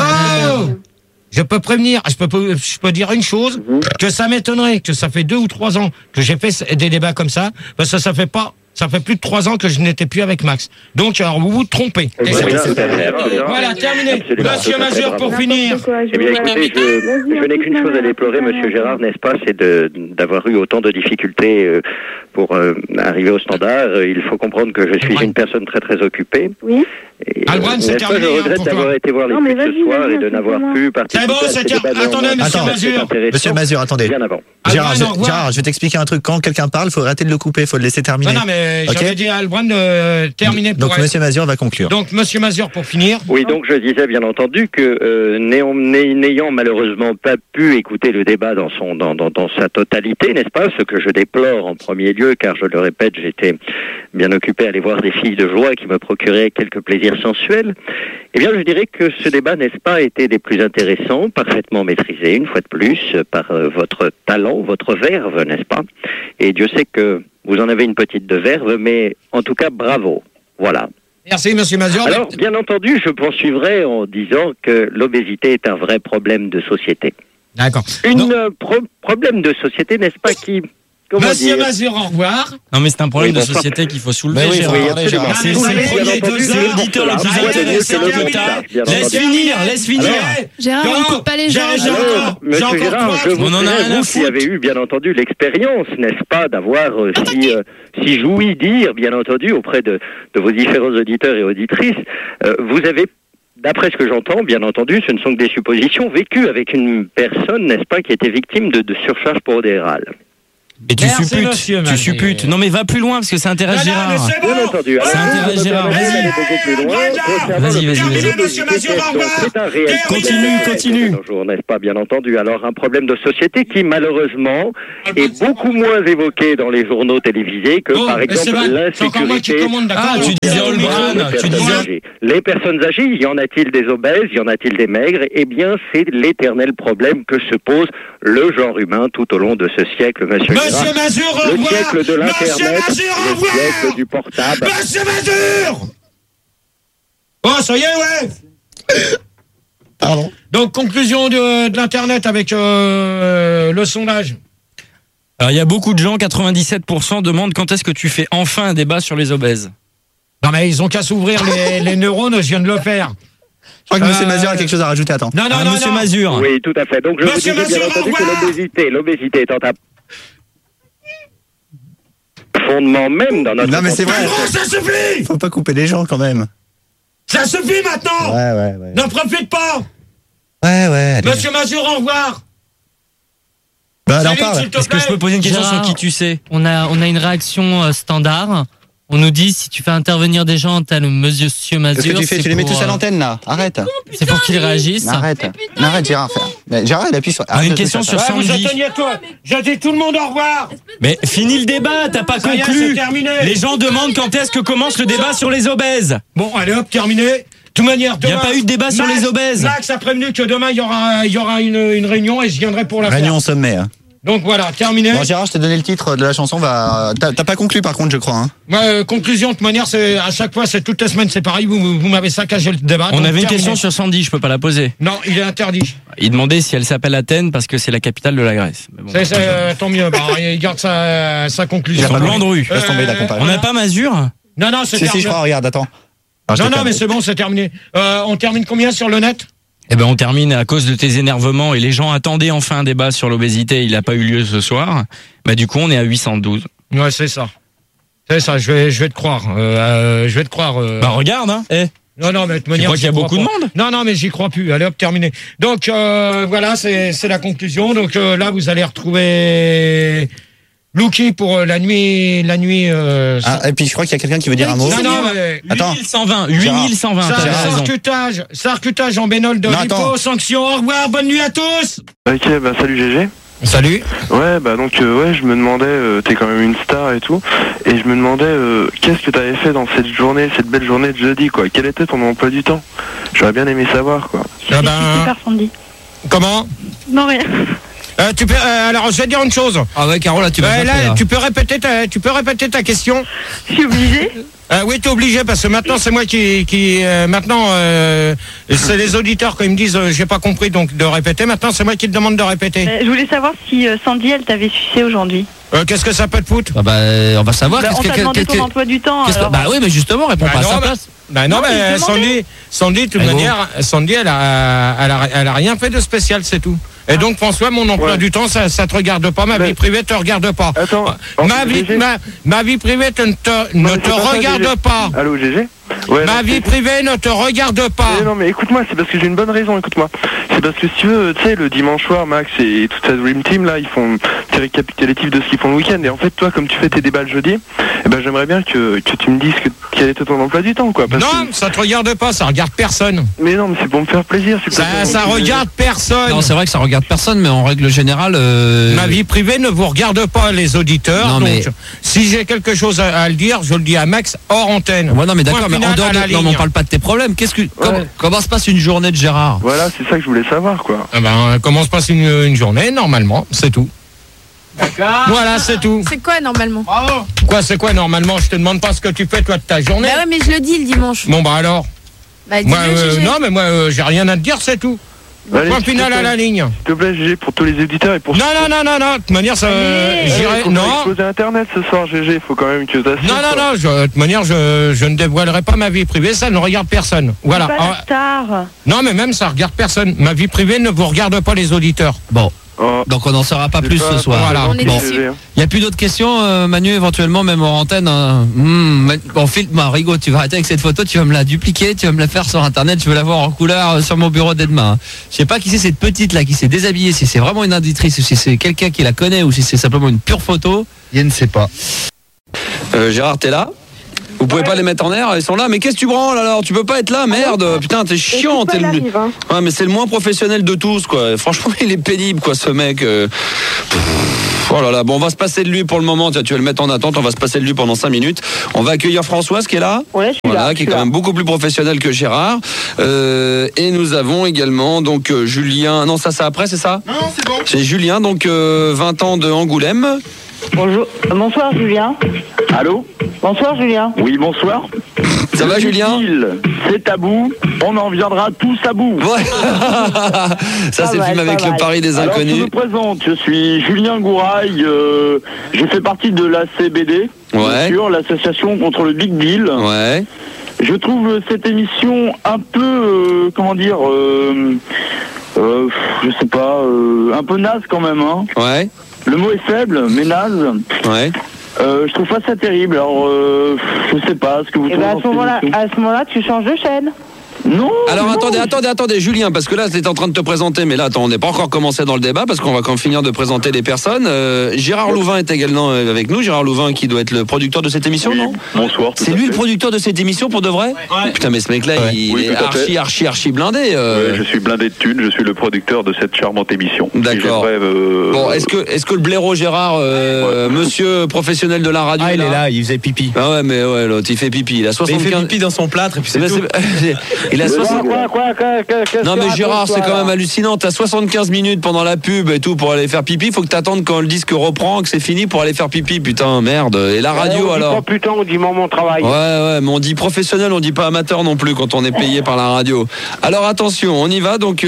Je peux prévenir, je peux dire une chose, que ça m'étonnerait que ça fait 2 ou 3 ans que j'ai fait des débats comme ça, parce que ça fait plus de 3 ans que je n'étais plus avec Max. Donc, alors, vous vous trompez. Voilà, terminé. Monsieur Mazur, pour finir. Eh bien, écoutez, je n'ai qu'une chose à déplorer, monsieur Gérard, n'est-ce pas, c'est d'avoir eu autant de difficultés pour arriver au standard. Il faut comprendre que je suis une personne très très occupée. Oui. Albran, c'est terminé. Je regrette d'avoir été voir les films ce soir et de n'avoir pu participer. C'est bon, c'est terminé. Attendez, monsieur Mazur. Monsieur Mazur, attendez. Bien avant. Gérard, je vais t'expliquer un truc. Quand quelqu'un parle, il faut arrêter de le couper, il faut le laisser terminer. Non, mais j'avais dit à Albran de terminer pour. Donc, monsieur Mazur va conclure. Donc, monsieur Mazur, pour finir. Oui, donc je disais bien entendu que n'ayant malheureusement pas pu écouter le débat dans sa totalité, n'est-ce pas, ce que je déplore en premier lieu, car je le répète, j'étais bien occupé à aller voir des filles de joie qui me procuraient quelques plaisirs sensuels. Eh bien, je dirais que ce débat, n'est-ce pas, était des plus intéressants, parfaitement maîtrisé, une fois de plus, par votre talent, votre verve, n'est-ce pas? Et Dieu sait que vous en avez une petite de verve, mais en tout cas, bravo. Voilà. Merci, monsieur Mazur. Alors, bien entendu, je poursuivrai en disant que l'obésité est un vrai problème de société. D'accord. Problème de société, n'est-ce pas, qui Monsieur Mazur, au revoir. Non, mais c'est un problème de société qu'il faut soulever. Oui, Gérard. C'est l'auditeur le plus intelligent. Laisse finir. Gérard, on ne coupe pas les gens. Monsieur Gérard, je vous vous qui avez eu, bien entendu, l'expérience, n'est-ce pas, d'avoir si joui dire, bien entendu, auprès de vos différents auditeurs et auditrices, vous avez, d'après ce que j'entends, bien entendu, ce ne sont que des suppositions, vécues avec une personne, n'est-ce pas, qui était victime de surcharge pondérale. Et tu supputes. Non, mais va plus loin parce que ça intéresse Gérard. Bien entendu. Ça intéresse Gérard. Vas-y. Continue. Bonjour, n'est-ce pas, bien entendu. Alors, un problème de société qui, malheureusement, est beaucoup moins évoqué dans les journaux télévisés que, par exemple, l'insécurité. Tu disais Olbran. Les personnes âgées, y en a-t-il des obèses, y en a-t-il des maigres? Eh bien, c'est l'éternel problème que se pose le genre humain tout au long de ce siècle, monsieur Mazur, au revoir. Le siècle de l'Internet, le siècle du portable. Monsieur Mazur. Oh, ça y est, ouais. Pardon. Donc, conclusion de l'Internet avec le sondage. Alors, il y a beaucoup de gens, 97% demandent quand est-ce que tu fais enfin un débat sur les obèses. Non, mais ils ont qu'à s'ouvrir les neurones, je viin de le faire. Je crois que M. Mazur a quelque chose à rajouter, attends. Non, Monsieur Mazur. Oui, tout à fait. Donc, je vous disais bien entendu que l'obésité étant un fondement même dans notre... Non, mais c'est vrai. Ça suffit. Faut pas couper les gens, quand même. Ça suffit maintenant. Ouais. N'en profite pas. Ouais. Allez. Monsieur Mazur, au revoir. Bah, alors parle. Est-ce que je peux poser une question sur qui tu sais? On a une réaction standard. On nous dit, si tu fais intervenir des gens, t'as le monsieur Mazur. Qu'est-ce que tu fais? Tu les mets tous à l'antenne, là. Arrête. C'est pour qu'ils réagissent. Arrête, Gérard. Gérard, il appuie sur... Une question sur Sandy. J'ai dit tout le monde au revoir. Mais finis le débat, t'as pas conclu. Les gens demandent quand est-ce que commence le débat sur les obèses. Bon, allez hop, terminé. De toute manière, demain... Il n'y a pas eu de débat sur les obèses. Max a prévenu que demain, il y aura une réunion et je viendrai pour la faire. Réunion au sommet, hein. Donc voilà, terminé. Bon, Gérard, je t'ai donné le titre de la chanson. T'as pas conclu par contre, je crois. Hein. Conclusion, de toute manière, c'est à chaque fois, c'est toutes les semaines, c'est pareil. Vous m'avez saccagé le débat. On avait une question sur Sandy, je peux pas la poser. Non, il est interdit. Il demandait si elle s'appelle Athènes parce que c'est la capitale de la Grèce. Bon, tant mieux. Il garde sa conclusion. Il a pas Landru. Laisse tomber la comparaison. On n'a pas Mazur. Non, c'est terminé. Si, je crois. Regarde, attends. Non, mais c'est bon, c'est terminé. On termine combien sur le net? Eh ben, on termine à cause de tes énervements et les gens attendaient enfin un débat sur l'obésité. Il n'a pas eu lieu ce soir. Bah, du coup, on est à 812. Ouais, c'est ça. Je vais te croire. Bah, regarde, hein. Non, mais de toute manière. Tu crois qu'il y a beaucoup de monde? Non, mais j'y crois plus. Allez, hop, terminé. Donc, voilà, c'est la conclusion. Donc, là, vous allez retrouver Lucky pour la nuit. Et puis je crois qu'il y a quelqu'un qui veut dire un mot. Non, mais... Attends. 8120. Sarcutage en bénol de lipo, sanction. Au revoir, bonne nuit à tous. Ok, bah salut GG. Salut. Ouais, bah donc je me demandais, t'es quand même une star et tout, et je me demandais qu'est-ce que t'avais fait dans cette belle journée de jeudi, quoi. Quel était ton emploi du temps? J'aurais bien aimé savoir, quoi. Super Sandy. Comment? Non, rien. Alors, je vais te dire une chose. Ah ouais, Caro, là, tu vas tu peux répéter ta question? Je suis obligée. Oui, t'es obligé parce que maintenant c'est moi qui c'est les auditeurs quand ils me disent j'ai pas compris donc de répéter. Maintenant c'est moi qui te demande de répéter. Je voulais savoir si Sandy elle t'avait sucé aujourd'hui. Qu'est-ce que ça peut te foutre? On va savoir. On t'a demandé ton emploi du temps. Bah oui, mais justement, réponds pas à sa place. Bah non, mais Sandy, de toute manière, Sandy, elle a rien fait de spécial, c'est tout. Et donc, François, mon emploi du temps, ça te regarde pas, ma vie privée te regarde pas. Attends, ma vie privée ne te regarde pas. Allô, GG? Ma vie privée ne te regarde pas. Non, mais écoute-moi, c'est parce que j'ai une bonne raison, écoute-moi. C'est parce que si tu veux, tu sais, le dimanche soir, Max et toute sa Dream Team, là, ils font des récapitulatifs de ce qu'ils font le week-end. Et en fait, toi, comme tu fais tes débats le jeudi, eh ben, j'aimerais bien que tu me dises quel était ton emploi du temps, quoi. Ça te regarde pas, ça regarde personne. Mais non, mais c'est pour me faire plaisir. Ça regarde personne. Non, c'est vrai que ça regarde personne, mais en règle générale... Ma vie privée ne vous regarde pas, les auditeurs. Non, donc, mais... si j'ai quelque chose à le dire, je le dis à Max hors antenne. Ouais, non, mais d'accord, mais en dehors de... Non, mais on parle pas de tes problèmes. Comment se passe une journée de Gérard? Voilà, c'est ça que je voulais savoir, quoi. Comment se passe une journée, normalement, c'est tout. D'accord. Voilà, c'est tout. C'est quoi, normalement? Bravo. Quoi, c'est quoi, normalement? Je te demande pas ce que tu fais, toi, de ta journée. Bah ouais, mais je le dis le dimanche. Bon, bah alors. Bah, moi, non, mais moi, j'ai rien à te dire, c'est tout. Point final à la ligne. S'il te plaît, GG, pour tous les éditeurs et pour... Non, de toute manière, ça... J'irai... Non. Faut exposer Internet ce soir, GG, il faut quand même que t'assures. Non, de toute manière, je ne dévoilerai pas ma vie privée, ça ne regarde personne. Voilà. C'est pas la star. Non, mais même ça regarde personne. Ma vie privée ne vous regarde pas les auditeurs. Bon. Donc on n'en saura pas plus ce soir. Voilà. On est déçus. Il n'y a plus d'autres questions, Manu, éventuellement, même en antenne. Bon, Rigo, tu vas arrêter avec cette photo, tu vas me la dupliquer, tu vas me la faire sur Internet, je veux la voir en couleur sur mon bureau dès demain. Je sais pas qui c'est cette petite là qui s'est déshabillée, si c'est vraiment une indicatrice ou si c'est quelqu'un qui la connaît ou si c'est simplement une pure photo. Je ne sais pas. Gérard, t'es là ? Vous pouvez pas les mettre en air, ils sont là. Mais qu'est-ce que tu branles alors? Tu peux pas être là, merde. Putain, t'es chiant. T'es Ouais, mais c'est le moins professionnel de tous, quoi. Franchement, il est pénible, quoi, ce mec. Oh là là. Bon, on va se passer de lui pour le moment. Tiens, tu vas le mettre en attente. On va se passer de lui pendant 5 minutes. On va accueillir Françoise qui est là. Ouais, je suis là. Qui est quand même beaucoup plus professionnel que Gérard. Et nous avons également donc Julien. Non, ça après, c'est ça? Non, c'est bon. C'est Julien, donc 20 ans de Angoulême. Bonjour. Bonsoir, Julien. Allô? Bonsoir, Julien. Oui, bonsoir. Ça va, Julien? C'est tabou, on en viendra tous à bout. Ouais. Ça, c'est le film avec le pari des inconnus. Alors, je me présente, je suis Julien Gouraille, je fais partie de la CBD, bien sûr, l'association contre le Big Deal. Ouais. Je trouve cette émission un peu, je sais pas, un peu naze quand même, hein. Ouais. Le mot est faible, mais naze. Ouais. Je trouve pas ça terrible, alors je sais pas ce que vous trouvez. À ce moment-là, tu changes de chaîne. Non. Alors attendez, Julien, parce que là, t'es en train de te présenter, mais là, attends, on n'est pas encore commencé dans le débat, parce qu'on va quand même finir de présenter les personnes. Gérard Louvain est également avec nous. Gérard Louvain, qui doit être le producteur de cette émission, non? Bonsoir. C'est lui le producteur de cette émission, pour de vrai? Ouais. Putain, mais ce mec-là, il est archi blindé. Ouais, je suis blindé de thunes, je suis le producteur de cette charmante émission. D'accord. Bon, est-ce que le blaireau Gérard, monsieur professionnel de la radio, il est là, il faisait pipi. Ah ouais, mais ouais, l'autre, il fait pipi. Il a 75... Il fait pipi dans son plâtre, et puis c'est tout. Il a 60... Non mais Gérard, c'est quand même hallucinant. T'as 75 minutes pendant la pub et tout pour aller faire pipi. Faut que t'attendes quand le disque reprend, que c'est fini pour aller faire pipi. Putain, merde. Et la radio on alors? Dit pas putain, on dit mon travail. Ouais, mais on dit professionnel, on dit pas amateur non plus quand on est payé par la radio. Alors attention, on y va. Donc,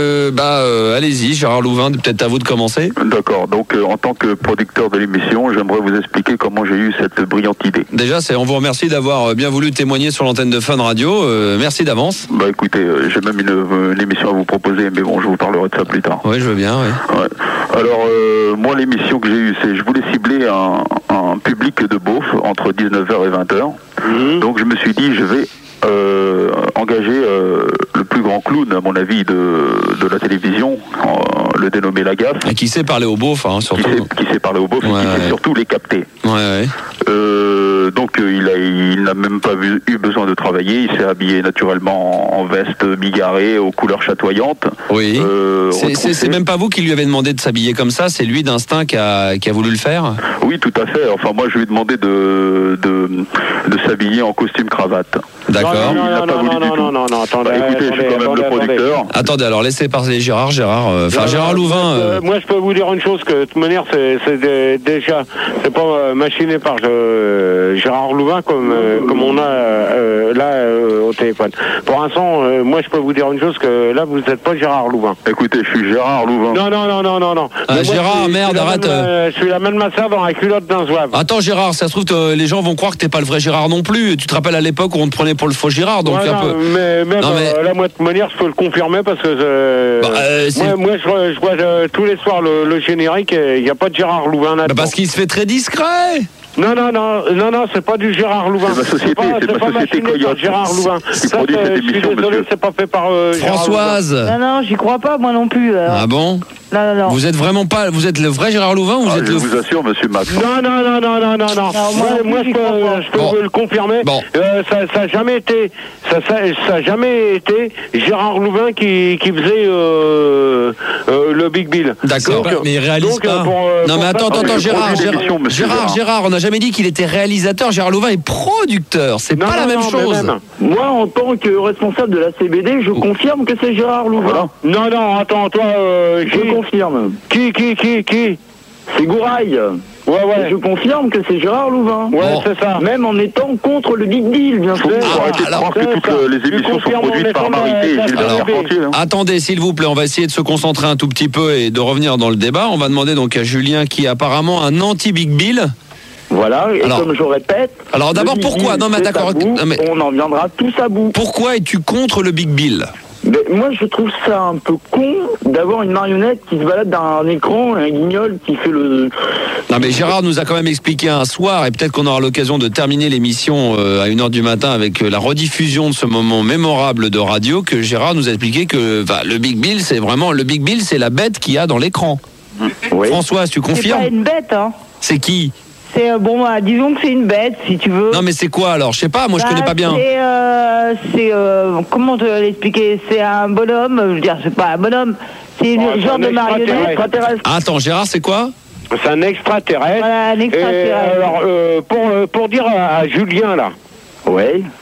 allez-y, Gérard Louvain, peut-être à vous de commencer. D'accord. Donc, en tant que producteur de l'émission, j'aimerais vous expliquer comment j'ai eu cette brillante idée. Déjà, on vous remercie d'avoir bien voulu témoigner sur l'antenne de Fun Radio. Merci d'avance. Bah écoutez, j'ai même une émission à vous proposer, mais bon, je vous parlerai de ça plus tard. Oui, je veux bien, oui. Ouais. Alors, moi, l'émission que j'ai eue, c'est je voulais cibler un public de beauf entre 19h et 20h. Donc, je me suis dit, je vais engager le plus grand clown, à mon avis, de la télévision, le dénommé Lagaffe. Et qui sait parler aux beaufs, hein, surtout. Qui sait parler aux beaufs, et qui sait surtout les capter. Ouais. Donc il n'a même pas eu besoin de travailler, il s'est habillé naturellement en veste bigarrée aux couleurs chatoyantes. Oui. C'est même pas vous qui lui avez demandé de s'habiller comme ça, c'est lui d'instinct qui a voulu le faire? Oui, tout à fait. Enfin, moi je lui ai demandé de s'habiller en costume cravate. D'accord. Non, attendez. Écoutez, je suis quand même le producteur. Attendez, alors laissez parler Gérard. Gérard Louvain. Moi, je peux vous dire une chose, que de toute manière, c'est déjà, c'est pas machiné par Gérard Louvain comme on a là au téléphone. Pour l'instant, moi, je peux vous dire une chose, que là, vous n'êtes pas Gérard Louvain. Écoutez, je suis Gérard Louvain. Non. Gérard, merde, arrête. Je suis la même massave dans la culotte d'un zouave. Attends, Gérard, ça se trouve, les gens vont croire que t'es pas le vrai Gérard non plus. Tu te rappelles à l'époque où on te prenait pour le faux Gérard, donc un peu. Là, moi, de toute manière, je peux le confirmer parce que moi, je vois tous les soirs le générique et il n'y a pas de GérardLouvain là-dedans. Parce qu'il se fait très discret. Non, c'est pas du Gérard Louvain. C'est ma société Coyote. Gérard Louvain. Ça, je suis désolé, c'est pas fait par Françoise. Non, j'y crois pas, moi non plus. Ah bon? Non. Vous êtes vraiment pas, vous êtes le vrai Gérard Louvain ou vous êtes je vous assure, monsieur Max. Non. Moi, je peux vous le confirmer. Bon. Ça a jamais été, Gérard Louvain qui faisait le Big Bill. D'accord. Mais il réalise pas. Non, mais attends, Gérard, on n'a jamais dit qu'il était réalisateur. Gérard Louvain est producteur. C'est pas la même chose. Moi, en tant que responsable de la CBD, je confirme que c'est Gérard Louvain. Non, attends, toi, je confirme. Qui C'est Gouraille. Je confirme que c'est Gérard Louvain. C'est ça. Même en étant contre le Big Deal, bien sûr. Arrêtez de croire que toutes les émissions sont produites par Marité et Gilbert Carpentier. Attendez, s'il vous plaît, on va essayer de se concentrer un tout petit peu et de revenir dans le débat. On va demander donc à Julien, qui est apparemment un anti-Big Bill. Voilà, et comme je répète... Alors d'abord, pourquoi? Non mais d'accord, on en viendra tous à bout. Pourquoi es-tu contre le Big Bill? Mais moi, je trouve ça un peu con d'avoir une marionnette qui se balade dans un écran, un guignol qui fait le... Non mais Gérard nous a quand même expliqué un soir, et peut-être qu'on aura l'occasion de terminer l'émission à 1h du matin avec la rediffusion de ce moment mémorable de radio, que Gérard nous a expliqué que le Big Bill, c'est vraiment... Le Big Bill, c'est la bête qu'il y a dans l'écran. Oui. Françoise, tu confirmes? C'est pas une bête, hein. C'est qui? C'est disons que c'est une bête, si tu veux. Non mais c'est quoi alors? Je sais pas, moi je connais pas bien. C'est comment te l'expliquer? C'est un bonhomme, je veux dire, c'est pas un bonhomme, c'est une genre de marionnette extraterrestre. Attends, Gérard, c'est quoi? C'est un extraterrestre. Voilà, un extraterrestre. Alors, pour dire à Julien là. Ouais.